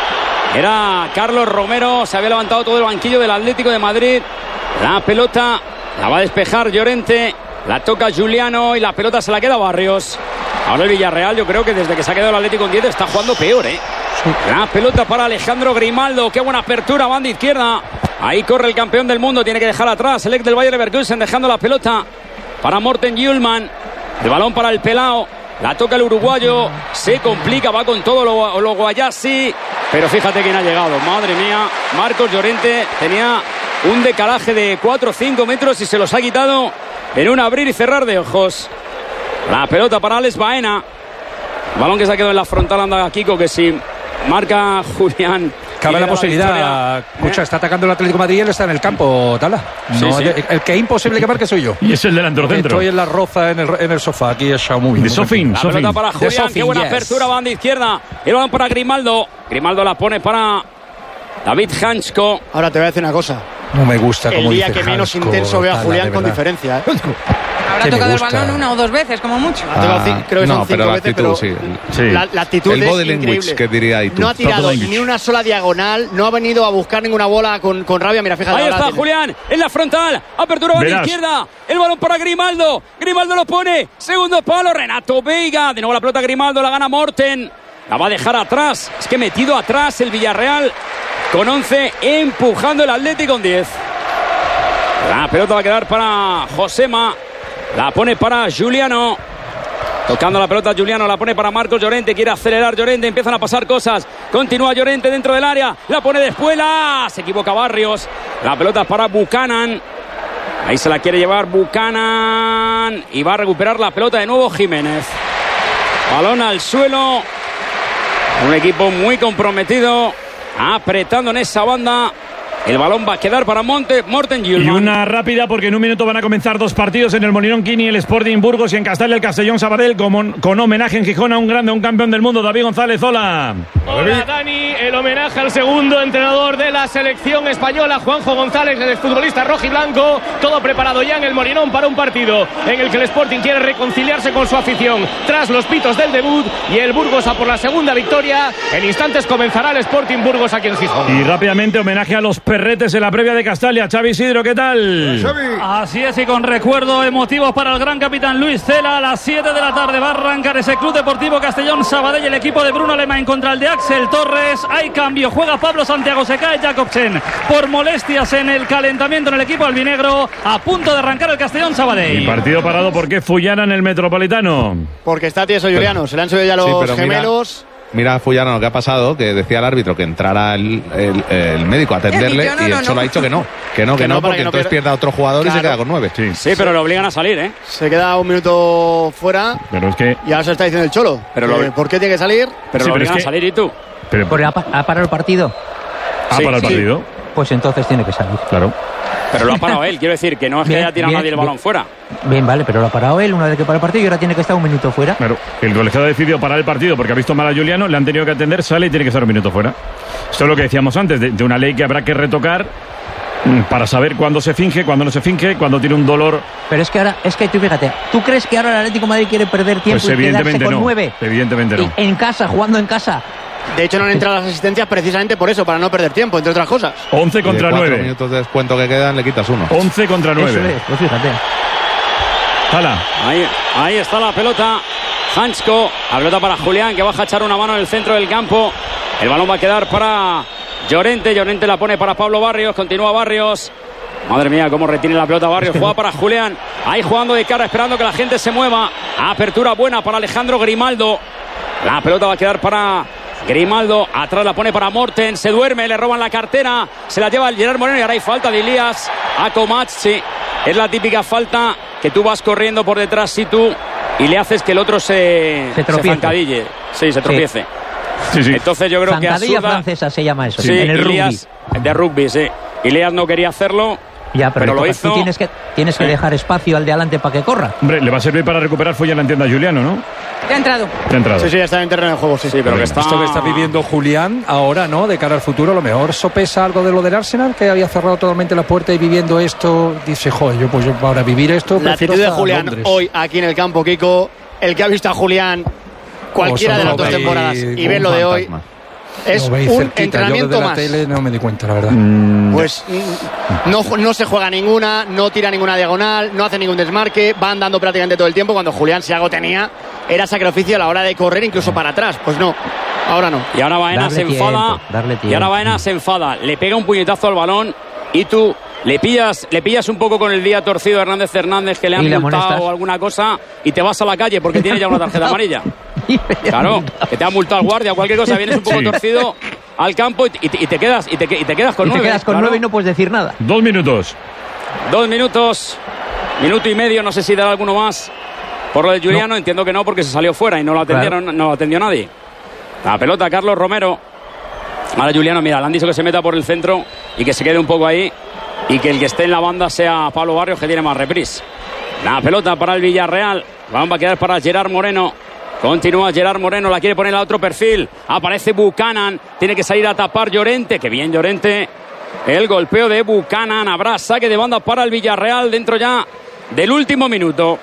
Era Carlos Romero, se había levantado todo el banquillo del Atlético de Madrid. La pelota la va a despejar Llorente, la toca Juliano y la pelota se la queda Barrios. Ahora el Villarreal, yo creo que desde que se ha quedado el Atlético en 10 está jugando peor, ¿eh? La pelota para Alejandro Grimaldo, qué buena apertura, banda izquierda. Ahí corre el campeón del mundo, tiene que dejar atrás el ex del Bayer Leverkusen, dejando la pelota para Morten Hjulman. El balón para el Pelao. La toca el uruguayo, se complica, va con todo lo Guayasi, pero fíjate quién ha llegado, madre mía. Marcos Llorente tenía un decalaje de 4 o 5 metros y se los ha quitado en un abrir y cerrar de ojos. La pelota para Alex Baena, balón que se ha quedado en la frontal, anda Kiko, que si marca Julián... Cabe la posibilidad, escucha, está atacando el Atlético de Madrid y él está en el campo, Tala. No, sí. El que es imposible que marque soy yo. Y es el delantero centro. Estoy en la roza en el sofá, aquí es Xiaomi. De Sofín. La pelota para Julián, qué buena apertura, banda izquierda. El balón para Grimaldo. Grimaldo la pone para David Hansko. Ahora te voy a decir una cosa. No me gusta como dice El día que menos Hansko, intenso veo a Tala, Julián con diferencia, ¿eh? Habrá tocado el balón 1 o 2 veces, como mucho. Creo que son 5 veces, pero sí. La actitud el es body increíble. language que diría Itu. No ha tirado ni una sola diagonal, no ha venido a buscar ninguna bola con rabia. Mira, fíjate. Ahí está Julián, en la frontal, apertura a la izquierda, el balón para Grimaldo. Grimaldo lo pone, segundo palo, Renato Veiga. De nuevo la pelota Grimaldo, la gana Morten. La va a dejar atrás, es que metido atrás el Villarreal con 11, empujando el Atlético con 10. La pelota va a quedar para Josema. La pone para Juliano. Tocando la pelota Juliano, la pone para Marcos Llorente. Quiere acelerar Llorente, empiezan a pasar cosas. Continúa Llorente dentro del área. La pone de espuela. Se equivoca Barrios. La pelota para Buchanan. Ahí se la quiere llevar Buchanan. Y va a recuperar la pelota de nuevo Jiménez. Balón al suelo. Un equipo muy comprometido. Apretando en esa banda. El balón va a quedar para Morten Hjulman. Y una rápida porque en un minuto van a comenzar 2 partidos en el Molinón Quini, el Sporting Burgos y en Castellón el Castellón Sabadell con homenaje en Gijón a un grande, un campeón del mundo, David González. Hola. Hola Dani, el homenaje al segundo entrenador de la selección española, Juanjo González, el futbolista rojiblanco, todo preparado ya en el Molinón para un partido en el que el Sporting quiere reconciliarse con su afición tras los pitos del debut y el Burgos a por la segunda victoria. En instantes comenzará el Sporting Burgos aquí en Gijón. Y rápidamente homenaje a los perretes en la previa de Castalia. Xavi Isidro, ¿qué tal? Así es, y con recuerdos emotivos para el gran capitán Luis Cela. A las 7 de la tarde va a arrancar ese Club Deportivo Castellón Sabadell, el equipo de Bruno Alemán contra el de Axel Torres. Hay cambio, juega Pablo Santiago, se cae Jacobsen por molestias en el calentamiento en el equipo albinegro. A punto de arrancar el Castellón Sabadell. Y partido parado, ¿por qué Fullana en el Metropolitano? Porque está tieso Juliano, se le han subido ya los gemelos. Mira a Fullana lo que ha pasado, que decía el árbitro que entrara el médico a atenderle y él solo ha dicho que no, porque entonces pierda a otro jugador y se queda con 9. Sí, pero le obligan a salir, ¿eh? Se queda un minuto fuera. Pero es que... Y ahora se está diciendo el Cholo. ¿Por qué tiene que salir? Pero lo obligan a salir, ¿y tú? ¿Ha parado el partido? ¿Ha parado el partido? pues entonces tiene que salir. Claro. Pero lo ha parado él, quiero decir, que no es que haya tirado nadie el balón fuera. Bien, vale, pero lo ha parado él una vez que para el partido y ahora tiene que estar un minuto fuera. Claro, el colegiado ha decidido parar el partido porque ha visto mal a Juliano, le han tenido que atender, sale y tiene que estar un minuto fuera. Esto es lo que decíamos antes, de una ley que habrá que retocar para saber cuándo se finge, cuándo no se finge, cuándo tiene un dolor. Pero es que ahora, tú fíjate, ¿tú crees que ahora el Atlético de Madrid quiere perder tiempo Pues y quedarse con no, 9? Evidentemente no. En casa, jugando en casa. De hecho, no han entrado las asistencias precisamente por eso, para no perder tiempo, entre otras cosas. 11 contra 9. 4 minutos de descuento que quedan, le quitas 1. 11 contra 9. Eso es, pues fíjate. Hala. Ahí está la pelota. Hansko, la pelota para Julián, que baja a echar una mano en el centro del campo. El balón va a quedar para Llorente. Llorente la pone para Pablo Barrios. Continúa Barrios. Madre mía, cómo retiene la pelota Barrios. Juega para Julián. Ahí jugando de cara, esperando que la gente se mueva. Apertura buena para Alejandro Grimaldo. La pelota va a quedar para Grimaldo. Atrás la pone para Morten. Se duerme, le roban la cartera. Se la lleva el Gerard Moreno y ahora hay falta de Elías a Kovac. Sí, es la típica falta que tú vas corriendo por detrás si tú y le haces que el otro se zancadille. Sí, se tropiece. Sí. Entonces yo creo que zancadilla absurda. francesa se llama eso. Sí, en el Elías, rugby. de rugby, sí. Elías no quería hacerlo. Ya, pero lo hizo. Tú tienes que dejar espacio al de adelante para que corra. Hombre, le va a servir para recuperar Folla en la entienda Juliano, ¿no? Ya ha entrado. Ya ha entrado. Sí, ya está en terreno de juego, sí. Pero que está... Esto que está viviendo Julián ahora, ¿no? De cara al futuro, a lo mejor sopesa algo de lo del Arsenal, que había cerrado totalmente la puerta y viviendo esto, dice, joder, yo para vivir esto... La actitud de Julián hoy aquí en el campo, Kiko, el que ha visto a Julián cualquiera de las dos temporadas y ver lo de hoy... Es un entrenamiento yo más. Desde la tele no me di cuenta, la verdad. Pues no se juega ninguna, no tira ninguna diagonal, no hace ningún desmarque, va andando prácticamente todo el tiempo. Cuando Julián, si algo tenía, era sacrificio a la hora de correr incluso para atrás. Pues no, ahora no. Y ahora Baena se enfada. Y ahora Baena se enfada. Le pega un puñetazo al balón y tú le pillas un poco con el día torcido a Hernández que le han multado o alguna cosa y te vas a la calle porque tiene ya una tarjeta amarilla. Claro, que te ha multado el guardia o cualquier cosa, vienes un poco torcido al campo y te quedas con 9. Te quedas con 9 y no puedes decir nada. 2 minutos. 2 minutos. Minuto y medio, no sé si dará alguno más. Por lo de Juliano, no. Entiendo que no, porque se salió fuera y no lo atendieron, no lo atendió nadie. La pelota, Carlos Romero. Ahora Juliano, mira, le han dicho que se meta por el centro y que se quede un poco ahí y que el que esté en la banda sea Pablo Barrios, que tiene más reprise. La pelota para el Villarreal. Va a quedar para Gerard Moreno. Continúa Gerard Moreno, la quiere poner a otro perfil. Aparece Buchanan, tiene que salir a tapar Llorente. Que bien Llorente. El golpeo de Buchanan. Habrá saque de banda para el Villarreal dentro ya del último minuto.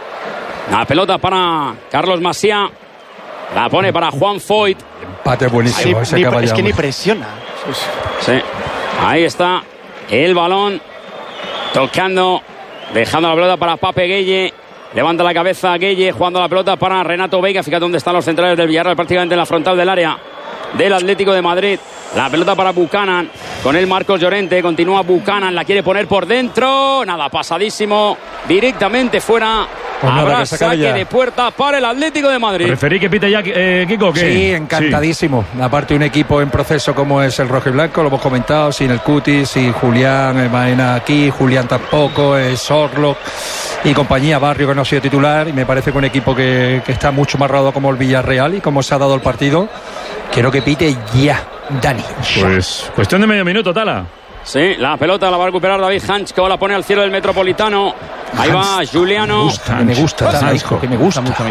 La pelota para Carlos Masía. La pone para Juan Foyt. Empate buenísimo. Es que ni presiona. Sí. Ahí está el balón. Tocando. Dejando la pelota para Pape Gueye. Levanta la cabeza Gueye, jugando la pelota para Renato Veiga. Fíjate dónde están los centrales del Villarreal, prácticamente en la frontal del área del Atlético de Madrid. La pelota para Buchanan, con él Marcos Llorente. Continúa Buchanan, la quiere poner por dentro. Nada, pasadísimo, directamente fuera. Pues habrá saque de puerta para el Atlético de Madrid. ¿Preferí que pite ya, Kiko? ¿Qué? Sí, encantadísimo. Sí. Aparte, un equipo en proceso como es el rojo y blanco, lo hemos comentado, sin el Cuti, sin Julián, Baena aquí, Julián tampoco, Sorlock y compañía, Barrio, que no ha sido titular, y me parece que un equipo que está mucho más rodado como el Villarreal y como se ha dado el partido. Quiero que pite ya, Dani. Pues cuestión de medio minuto, Tala. Sí, la pelota la va a recuperar David Hansko, la pone al cielo del Metropolitano. Ahí va Juliano. Me gusta, que me gusta mucho.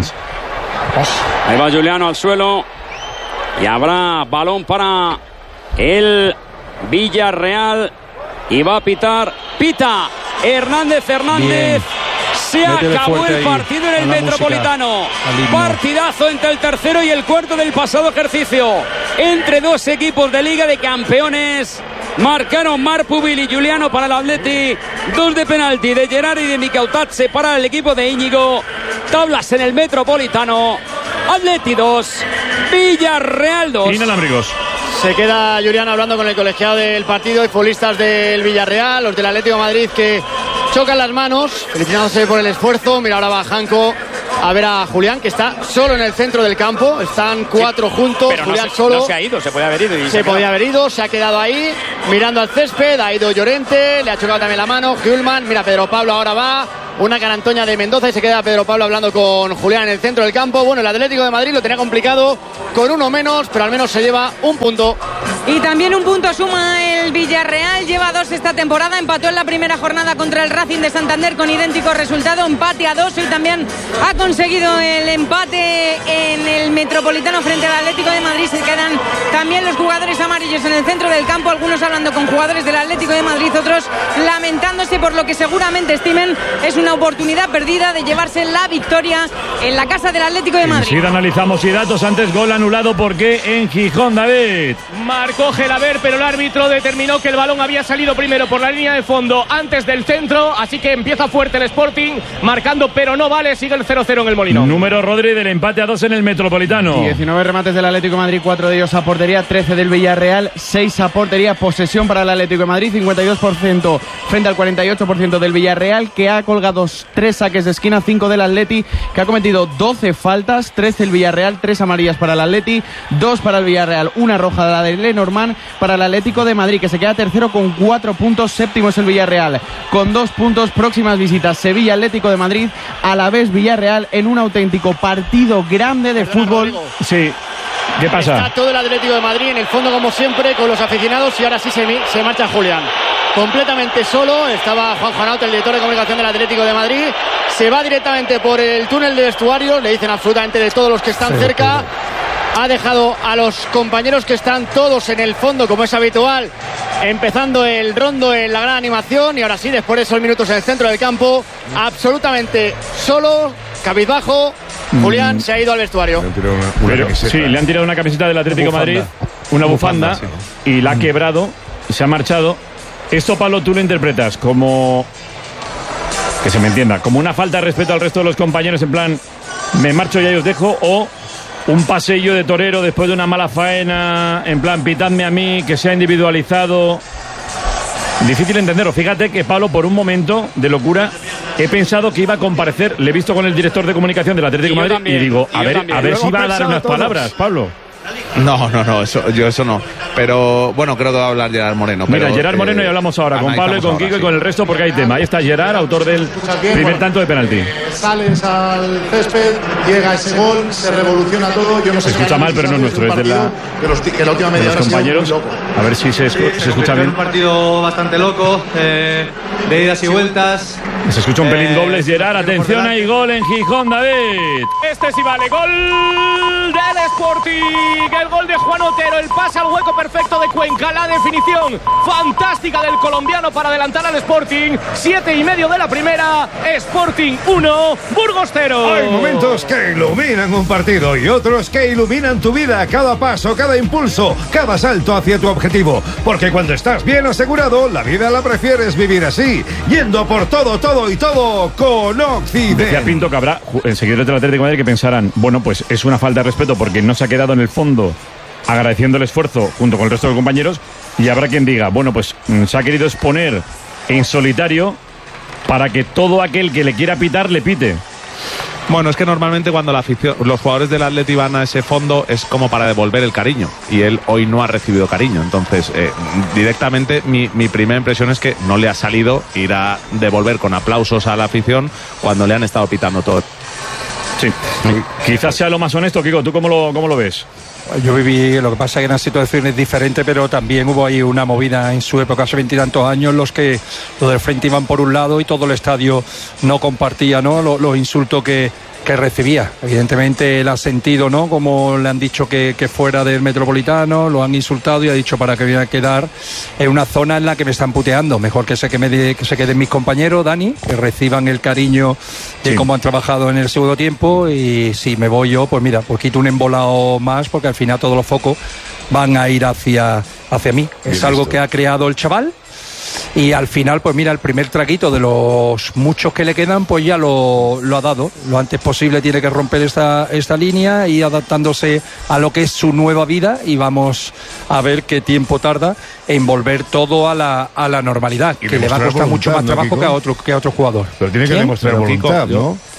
Ahí va Juliano al suelo. Y habrá balón para el Villarreal. Y va a pitar. Pita Hernández. Bien. Se acabó el partido en el Metropolitano. Partidazo entre el tercero y el cuarto del pasado ejercicio. Entre dos equipos de Liga de Campeones. Marcaron Marpubil y Juliano para el Atleti. 2 de penalti de Gerard y de Mikautatse para el equipo de Íñigo. Tablas en el Metropolitano. Atleti 2, Villarreal 2. Inalámbricos. Se queda Juliano hablando con el colegiado del partido y futbolistas del Villarreal, los del Atlético de Madrid, que chocan las manos, felicitándose por el esfuerzo. Mira, ahora va Hansko a ver a Julián, que está solo en el centro del campo. Están 4 juntos, pero Julián solo. No se ha ido, se podía haber ido. Se podía haber ido, se ha quedado ahí, mirando al césped. Ha ido Llorente, le ha chocado también la mano. Hjulman, mira, Pedro Pablo ahora va una carantoña de Mendoza y se queda Pedro Pablo hablando con Julián en el centro del campo. Bueno, el Atlético de Madrid lo tenía complicado con uno menos, pero al menos se lleva un punto. Y también un punto suma el Villarreal, lleva 2 esta temporada, empató en la primera jornada contra el Racing de Santander con idéntico resultado, empate a 2, y también ha conseguido el empate en el Metropolitano frente al Atlético de Madrid. Se quedan también los jugadores amarillos en el centro del campo, algunos hablando con jugadores del Atlético de Madrid, otros lamentándose por lo que seguramente estimen es una oportunidad perdida de llevarse la victoria en la casa del Atlético de Madrid. Enseguida analizamos y datos. Antes, gol anulado, ¿por qué en Gijón, David? Marcó Gelaber, pero el árbitro determinó que el balón había salido primero por la línea de fondo antes del centro, así que empieza fuerte el Sporting, marcando, pero no vale, sigue el 0-0 en el Molinón. Número, Rodri, del empate a 2 en el Metropolitano. 19 remates del Atlético de Madrid, 4 de ellos a portería, 13 del Villarreal, 6 a portería, posesión para el Atlético de Madrid, 52% frente al 48% del Villarreal, que ha colgado 3 saques de esquina, 5 del Atleti, que ha cometido 12 faltas, 13 el Villarreal, 3 amarillas para el Atleti, 2 para el Villarreal, 1 roja de la de Lenormand para el Atlético de Madrid, que se queda tercero con 4 puntos, séptimo es el Villarreal con 2 puntos. Próximas visitas Sevilla, Atlético de Madrid, a la vez Villarreal, en un auténtico partido grande de fútbol. Sí. ¿Qué pasa? Está todo el Atlético de Madrid en el fondo como siempre con los aficionados, y ahora sí se marcha Julián completamente solo. Estaba Juan Juanauta, el director de comunicación del Atlético de Madrid, se va directamente por el túnel de vestuarios, le dicen absolutamente de todos los que están cerca. Ha dejado a los compañeros que están todos en el fondo, como es habitual, empezando el rondo en la gran animación, y ahora sí, después de esos minutos en el centro del campo, absolutamente solo, cabizbajo, Julián se ha ido al vestuario. Sí, le han tirado una camiseta del Atlético de Madrid, una bufanda, sí, y la ha quebrado, se ha marchado. Esto, Pablo, tú lo interpretas como, que se me entienda, como una falta de respeto al resto de los compañeros, en plan, me marcho ya y os dejo, o un pasillo de torero después de una mala faena, en plan, pitadme a mí, que sea individualizado. Difícil entenderlo. Fíjate que, Pablo, por un momento de locura he pensado que iba a comparecer. Le he visto con el director de comunicación del Atlético de Madrid también, y digo, a ver si va a dar unas palabras, Pablo. No, eso no. Pero bueno, creo que va a hablar Gerard Moreno. Mira, Gerard Moreno, y hablamos ahora con Pablo y con Kiko, sí, y con el resto, porque hay tema. Ahí está Gerard, autor del primer tanto de penalti. Sales al césped, llega ese gol, se revoluciona todo. Yo no sé, se escucha mal, pero no es nuestro, es de la última media hora. Los compañeros, a ver si se escucha bien. Un partido bastante loco, de idas y vueltas. Se escucha un pelín dobles, Gerard. Atención, hay gol en Gijón, David. Este sí vale, gol del Sporting. El gol de Juan Otero, el pase al hueco perfecto de Cuenca, la definición fantástica del colombiano para adelantar al Sporting. 7:30 de la primera, Sporting 1, Burgos 0. Hay momentos que iluminan un partido y otros que iluminan tu vida, cada paso, cada impulso, cada salto hacia tu objetivo, porque cuando estás bien asegurado, la vida la prefieres vivir así, yendo por todo y todo con Occident. Decía Pinto que habrá seguidores del Atlético de Madrid que pensarán, bueno, pues es una falta de respeto porque no se ha quedado en el fondo agradeciendo el esfuerzo junto con el resto de los compañeros, y habrá quien diga, bueno, pues se ha querido exponer en solitario para que todo aquel que le quiera pitar le pite. Bueno, es que normalmente cuando la afición, los jugadores del Atleti van a ese fondo es como para devolver el cariño, y él hoy no ha recibido cariño. Entonces, directamente mi primera impresión es que no le ha salido ir a devolver con aplausos a la afición cuando le han estado pitando todo. Sí, quizás sea lo más honesto. Kiko, ¿tú cómo lo ves? Yo viví, lo que pasa es que en una situación es diferente, pero también hubo ahí una movida en su época, hace 20 y tantos años, los que los del frente iban por un lado y todo el estadio no compartía, ¿no?, los insultos que recibía. Evidentemente él ha sentido, ¿no?, como le han dicho que fuera del Metropolitano, lo han insultado y ha dicho, para que voy a quedar en una zona en la que me están puteando, mejor que se queden mis compañeros, Dani, que reciban el cariño de cómo han trabajado en el segundo tiempo, y si me voy yo, pues mira, pues quito un embolado más, porque al final todos los focos van a ir hacia mí. Es algo que ha creado el chaval. Y al final, pues mira, el primer traguito de los muchos que le quedan, pues ya lo ha dado. Lo antes posible tiene que romper esta línea y adaptándose a lo que es su nueva vida, y vamos a ver qué tiempo tarda en volver todo a la normalidad, que le va a costar mucho más trabajo que a otro jugador. Pero tiene que demostrar voluntad, ¿no?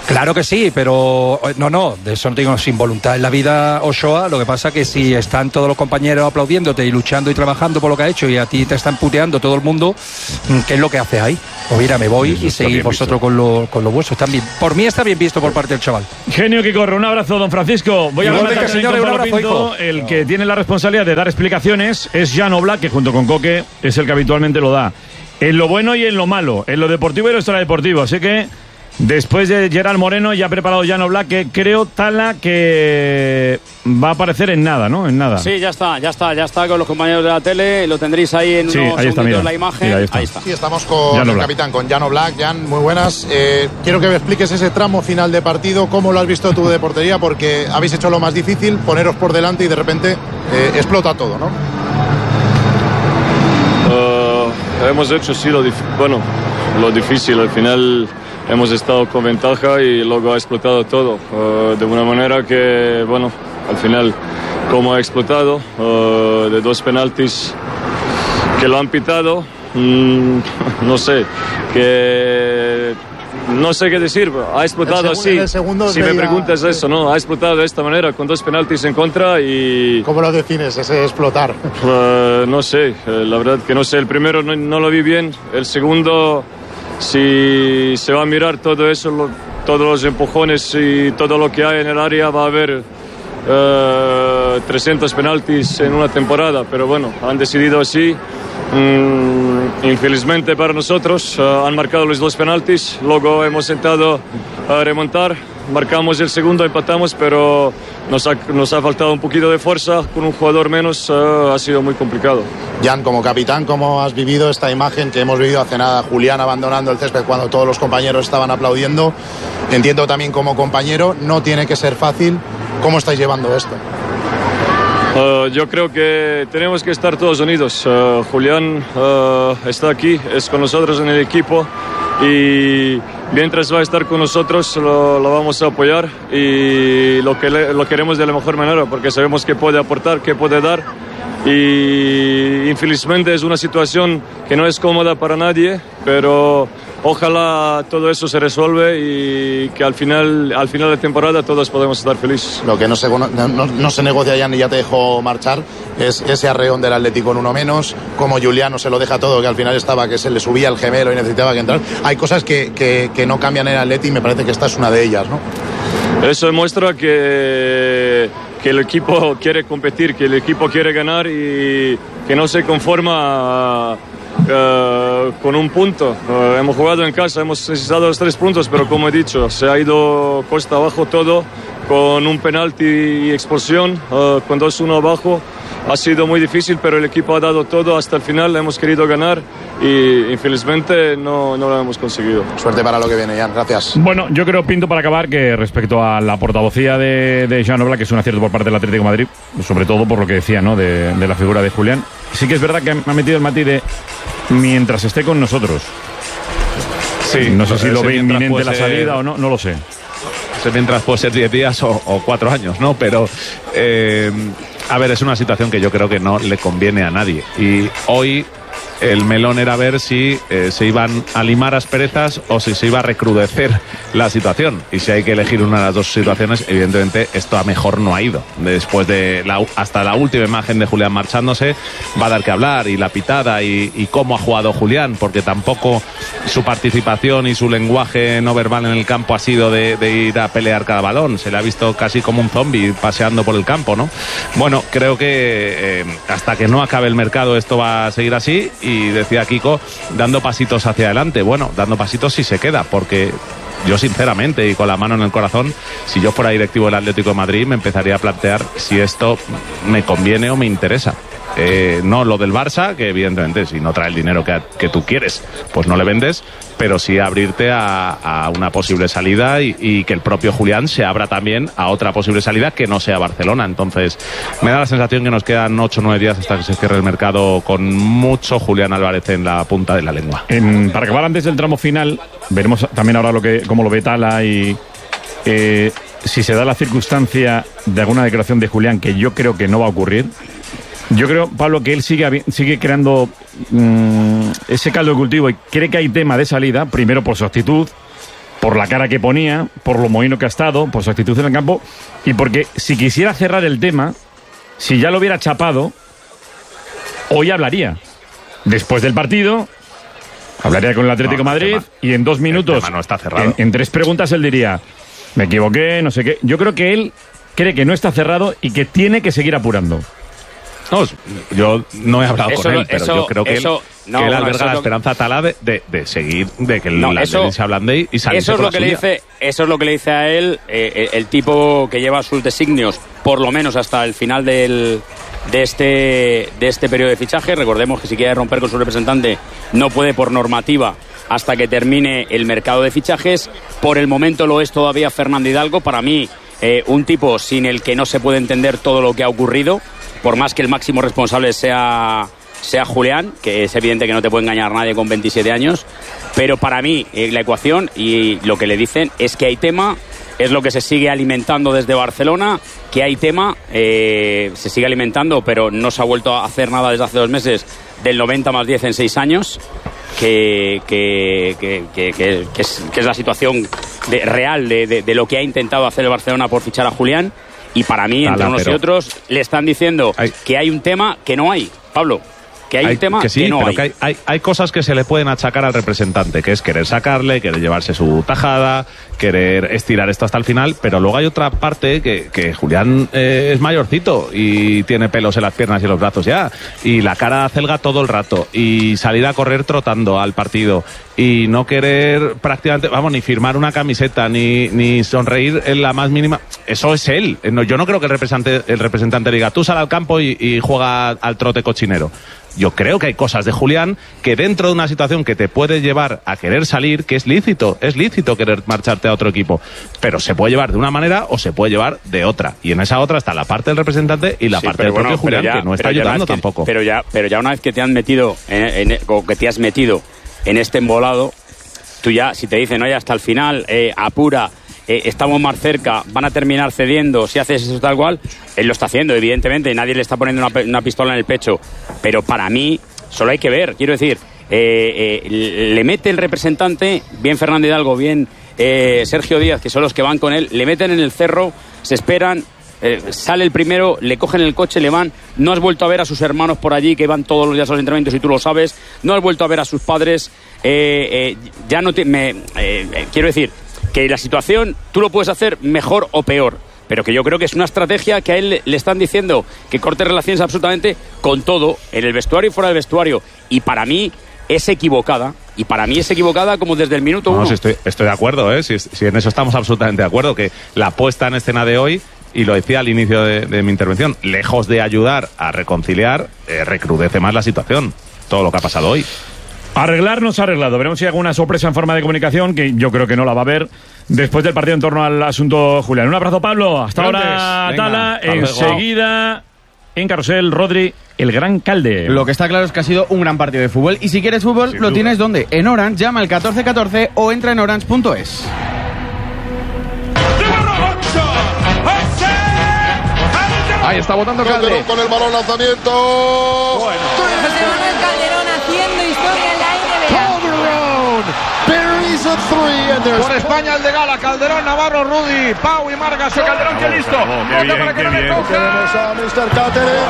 Claro que sí, pero no, de eso no digo, sin voluntad en la vida, Ochoa. Lo que pasa que si están todos los compañeros aplaudiéndote y luchando y trabajando por lo que ha hecho y a ti te están puteando todo el mundo, ¿qué es lo que hace ahí? Pues mira, me voy y seguir vosotros con lo vuestro. Por mí está bien visto por parte del chaval. Genio que corre, un abrazo, don Francisco. Voy a hablar señor, con Pablo Pinto. El que tiene la responsabilidad de dar explicaciones es Jan Oblak, que junto con Coque es el que habitualmente lo da. En lo bueno y en lo malo, en lo deportivo y lo extradeportivo. Así que después de Gerard Moreno ya ha preparado Jan Oblak, que creo, Tala, que va a aparecer en nada, ¿no? En nada. Sí, ya está con los compañeros de la tele. Lo tendréis ahí en unos segunditos la imagen. Mira, ahí está. Sí, estamos con el capitán, con Jan Oblak. Jan, muy buenas. Quiero que me expliques ese tramo final de partido, cómo lo has visto tú de portería, porque habéis hecho lo más difícil, poneros por delante y de repente explota todo, ¿no? Hemos hecho lo difícil. Al final hemos estado con ventaja y luego ha explotado todo de una manera que, al final, como ha explotado, de 2 penaltis que lo han pitado, no sé qué decir. Ha explotado así. Si me preguntas eso, ¿no? Ha explotado de esta manera, con 2 penaltis en contra y... ¿Cómo lo defines, ese explotar? No sé, la verdad que no sé. El primero no lo vi bien. El segundo, si se va a mirar todo eso, todos los empujones y todo lo que hay en el área, va a haber 300 penaltis en una temporada. Pero han decidido así. Infelizmente para nosotros han marcado los 2 penaltis, luego hemos intentado remontar, marcamos el segundo, empatamos, pero nos ha faltado un poquito de fuerza, con un jugador menos ha sido muy complicado. Jan, como capitán, ¿cómo has vivido esta imagen que hemos vivido hace nada? Julián abandonando el césped cuando todos los compañeros estaban aplaudiendo. Entiendo también como compañero, no tiene que ser fácil. ¿Cómo estáis llevando esto? Yo creo que tenemos que estar todos unidos. Julián está aquí, es con nosotros en el equipo y mientras va a estar con nosotros lo vamos a apoyar y lo queremos de la mejor manera porque sabemos que puede aportar, que puede dar y infelizmente es una situación que no es cómoda para nadie, pero ojalá todo eso se resuelve y que al final de temporada todos podemos estar felices. Lo que no se negocia ya, ni ya te dejó marchar, es ese arreón del Atlético en uno menos, como Juliano se lo deja todo, que al final estaba que se le subía el gemelo y necesitaba que entrar. Hay cosas que no cambian en el Atleti y me parece que esta es una de ellas, ¿no? Eso demuestra que el equipo quiere competir, que el equipo quiere ganar y que no se conforma con un punto. Hemos jugado en casa, hemos necesitado los 3 puntos, pero como he dicho, se ha ido costa abajo todo, con un penalti y expulsión, con 2-1 abajo. Ha sido muy difícil, pero el equipo ha dado todo hasta el final, hemos querido ganar y infelizmente no lo hemos conseguido. Suerte para lo que viene, Jan, gracias. Bueno, yo creo, Pinto, para acabar, que respecto a la portavocía de Jan Oblak, que es un acierto por parte del Atlético de Madrid, sobre todo por lo que decía, ¿no?, de la figura de Julián. Sí que es verdad que ha metido el matiz de mientras esté con nosotros. Sí, no sé si lo ve inminente la salida o no lo sé. Mientras puede ser 10 días o 4 años, ¿no? Pero, a ver, es una situación que yo creo que no le conviene a nadie. Y hoy el melón era ver si se iban a limar asperezas o si se iba a recrudecer la situación. Y si hay que elegir una de las dos situaciones, evidentemente esto a mejor no ha ido. Después de hasta la última imagen de Julián marchándose, va a dar que hablar, y la pitada y cómo ha jugado Julián, porque tampoco su participación y su lenguaje no verbal en el campo ha sido de ir a pelear cada balón. Se le ha visto casi como un zombie paseando por el campo, ¿no? Bueno, creo que hasta que no acabe el mercado esto va a seguir así. Y decía Kiko, dando pasitos hacia adelante. Bueno, dando pasitos si se queda, porque yo sinceramente y con la mano en el corazón, si yo fuera directivo del Atlético de Madrid, me empezaría a plantear si esto me conviene o me interesa. No lo del Barça, que evidentemente si no trae el dinero que tú quieres, pues no le vendes, pero sí abrirte a una posible salida y que el propio Julián se abra también a otra posible salida que no sea Barcelona. Entonces me da la sensación que nos quedan 8 o 9 días hasta que se cierre el mercado con mucho Julián Álvarez en la punta de la lengua. Para acabar antes del tramo final, veremos también ahora cómo lo ve Tala y si se da la circunstancia de alguna declaración de Julián, que yo creo que no va a ocurrir. Yo creo, Pablo, que él sigue creando ese caldo de cultivo y cree que hay tema de salida, primero por su actitud, por la cara que ponía, por lo mohino que ha estado, por su actitud en el campo, y porque si quisiera cerrar el tema, si ya lo hubiera chapado, hoy hablaría. Después del partido, hablaría con el Atlético de Madrid y en 2 minutos, no está cerrado. En 3 preguntas, él diría, me equivoqué, no sé qué. Yo creo que él cree que no está cerrado y que tiene que seguir apurando. No, yo no he hablado con él, pero yo creo que él alberga la esperanza tala de seguir, de que el Atlético se ablande y salirse eso es lo que le dice, eso es lo que le dice a él el tipo que lleva sus designios, por lo menos hasta el final de este periodo de fichaje. Recordemos que si quiere romper con su representante no puede por normativa hasta que termine el mercado de fichajes. Por el momento lo es todavía Fernando Hidalgo. Para mí, un tipo sin el que no se puede entender todo lo que ha ocurrido, por más que el máximo responsable sea Julián, que es evidente que no te puede engañar nadie con 27 años, pero para mí la ecuación y lo que le dicen es que hay tema, es lo que se sigue alimentando desde Barcelona, que hay tema, se sigue alimentando, pero no se ha vuelto a hacer nada desde hace 2 meses, del 90 más 10 en 6 años, que es la situación real de lo que ha intentado hacer el Barcelona por fichar a Julián. Y para mí, entre unos y otros, le están diciendo que hay un tema que no hay, Pablo. Que hay un tema que sí, no pero hay. Que hay cosas que se le pueden achacar al representante, que es querer sacarle, querer llevarse su tajada, querer estirar esto hasta el final, pero luego hay otra parte que Julián es mayorcito y tiene pelos en las piernas y en los brazos ya, y la cara acelga todo el rato, y salir a correr trotando al partido, y no querer prácticamente, vamos, ni firmar una camiseta, ni sonreír en la más mínima. Eso es él. Yo no creo que el representante diga, tú sal al campo y juega al trote cochinero. Yo creo que hay cosas de Julián que dentro de una situación que te puede llevar a querer salir, que es lícito querer marcharte a otro equipo, pero se puede llevar de una manera o se puede llevar de otra, y en esa otra está la parte del representante y la parte del propio Julián, que no está ayudando tampoco. Pero ya una vez que te han metido o que te has metido en este embolado, tú ya, si te dicen, oye, hasta el final, apura, estamos más cerca, van a terminar cediendo, si haces eso tal cual, él lo está haciendo, evidentemente, nadie le está poniendo una pistola en el pecho, pero para mí solo hay que ver, quiero decir, le mete el representante, bien Fernando Hidalgo, bien Sergio Díaz, que son los que van con él, le meten en el cerro, se esperan, sale el primero, le cogen el coche, le van, no has vuelto a ver a sus hermanos por allí que van todos los días a los entrenamientos y tú lo sabes, no has vuelto a ver a sus padres, ya no quiero decir que la situación tú lo puedes hacer mejor o peor, pero que yo creo que es una estrategia que a él le están diciendo que corte relaciones absolutamente con todo, en el vestuario y fuera del vestuario, y para mí es equivocada, como desde el minuto 1. Sí, estoy de acuerdo, si en eso estamos absolutamente de acuerdo, que la puesta en escena de hoy, y lo decía al inicio de mi intervención, lejos de ayudar a reconciliar, recrudece más la situación, todo lo que ha pasado hoy. Arreglar no se ha arreglado. Veremos si hay alguna sorpresa en forma de comunicación, que yo creo que no la va a haber después del partido en torno al asunto Julián. Un abrazo, Pablo. Hasta ahora, Tala. Enseguida, en Carrusel, Rodri, el Gran Calde. Lo que está claro es que ha sido un gran partido de fútbol. Y si quieres fútbol, lo tienes ¿dónde? En Orange. Llama al 1414 o entra en orange.es. Ahí está votando Calderón con el balón, lanzamiento. José Manuel Calderón haciendo historia en la NBA. Por España el de Gala, Calderón, Navarro, Rudy, Pau y Margas. Calderón, que listo. Qué bien, qué bien. Tenemos a Mr. Cáceres.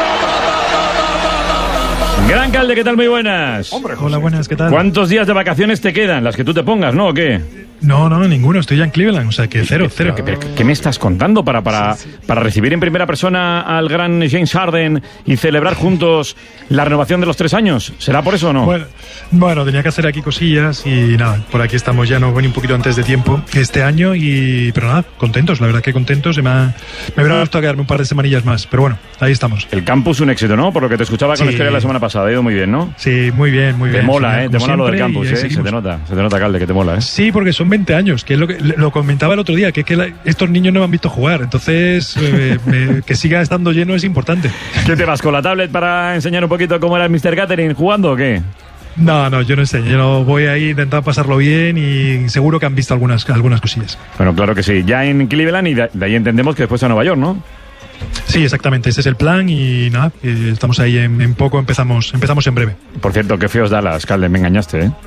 Gran Calde, ¿qué tal? Muy buenas. Hola, buenas, ¿qué tal? ¿Cuántos días de vacaciones te quedan? Las que tú te pongas, ¿no? ¿O qué? No, ninguno. Estoy ya en Cleveland, o sea que cero. ¿Qué me estás contando para recibir en primera persona al gran James Harden y celebrar juntos la renovación de los 3 años? ¿Será por eso o no? Bueno, tenía que hacer aquí cosillas y nada, por aquí estamos ya, un poquito antes de tiempo este año, pero nada, contentos, la verdad que contentos. Me hubiera gustado quedarme un par de semanillas más, pero bueno, ahí estamos. El campus un éxito, ¿no? Por lo que te escuchaba con Estrella la semana pasada, ha ido muy bien, ¿no? Sí, muy bien. Te mola, te mola lo del campus, se te nota, Calde, que te mola, Sí, porque son 20 años, que es lo comentaba el otro día, que estos niños no me han visto jugar, entonces que siga estando lleno es importante. ¿Qué te vas con la tablet para enseñar un poquito cómo era el Mr. Catering jugando o qué? No, yo no enseño, yo voy ahí a intentar pasarlo bien y seguro que han visto algunas cosillas. Bueno, claro que sí, ya en Cleveland y de ahí entendemos que después a Nueva York, ¿no? Sí, exactamente, ese es el plan y nada, estamos ahí en poco, empezamos en breve. Por cierto, qué feos Dallas, Calde, me engañaste, ¿eh?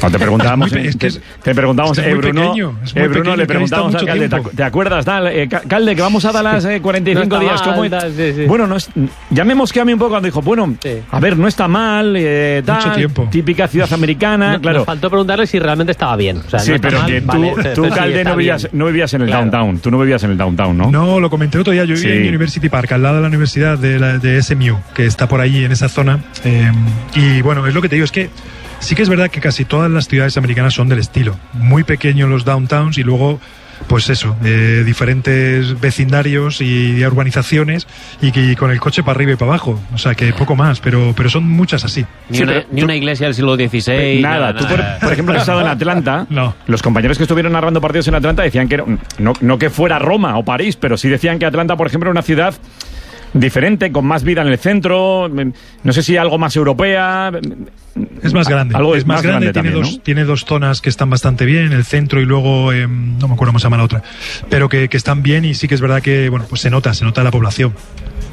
No, te preguntábamos, te preguntábamos, Bruno, le preguntábamos al Calde, ¿te acuerdas, Calde, que vamos a Dallas 45 no días? ¿Cómo? Sí. Bueno, ya me mosqueé a mí un poco cuando dijo, bueno, a ver, no está mal, mucho tiempo. Típica ciudad americana, claro. Nos faltó preguntarle si realmente estaba bien. O sea, sí, no pero mal, que tú Calde, no vivías en el downtown. Tú no vivías en el downtown, ¿no? No, lo comenté otro día. Yo vivía en University Park, al lado de la universidad de SMU, que está por ahí en esa zona. Y bueno, es lo que te digo, es que sí que es verdad que casi todas las ciudades americanas son del estilo. Muy pequeños los downtowns y luego, pues eso, diferentes vecindarios y urbanizaciones y con el coche para arriba y para abajo. O sea, que poco más, pero son muchas así. Ni una iglesia del siglo XVI. Nada. Tú, por ejemplo, has estado en Atlanta. No. Los compañeros que estuvieron narrando partidos en Atlanta decían que no que fuera Roma o París, pero sí decían que Atlanta, por ejemplo, era una ciudad diferente, con más vida en el centro, no sé si algo más europea. Es más grande. Algo es más grande tiene también, ¿no? Tiene dos zonas que están bastante bien, el centro y luego, no me acuerdo cómo se llama la otra, pero que están bien y sí que es verdad que, bueno, pues se nota la población.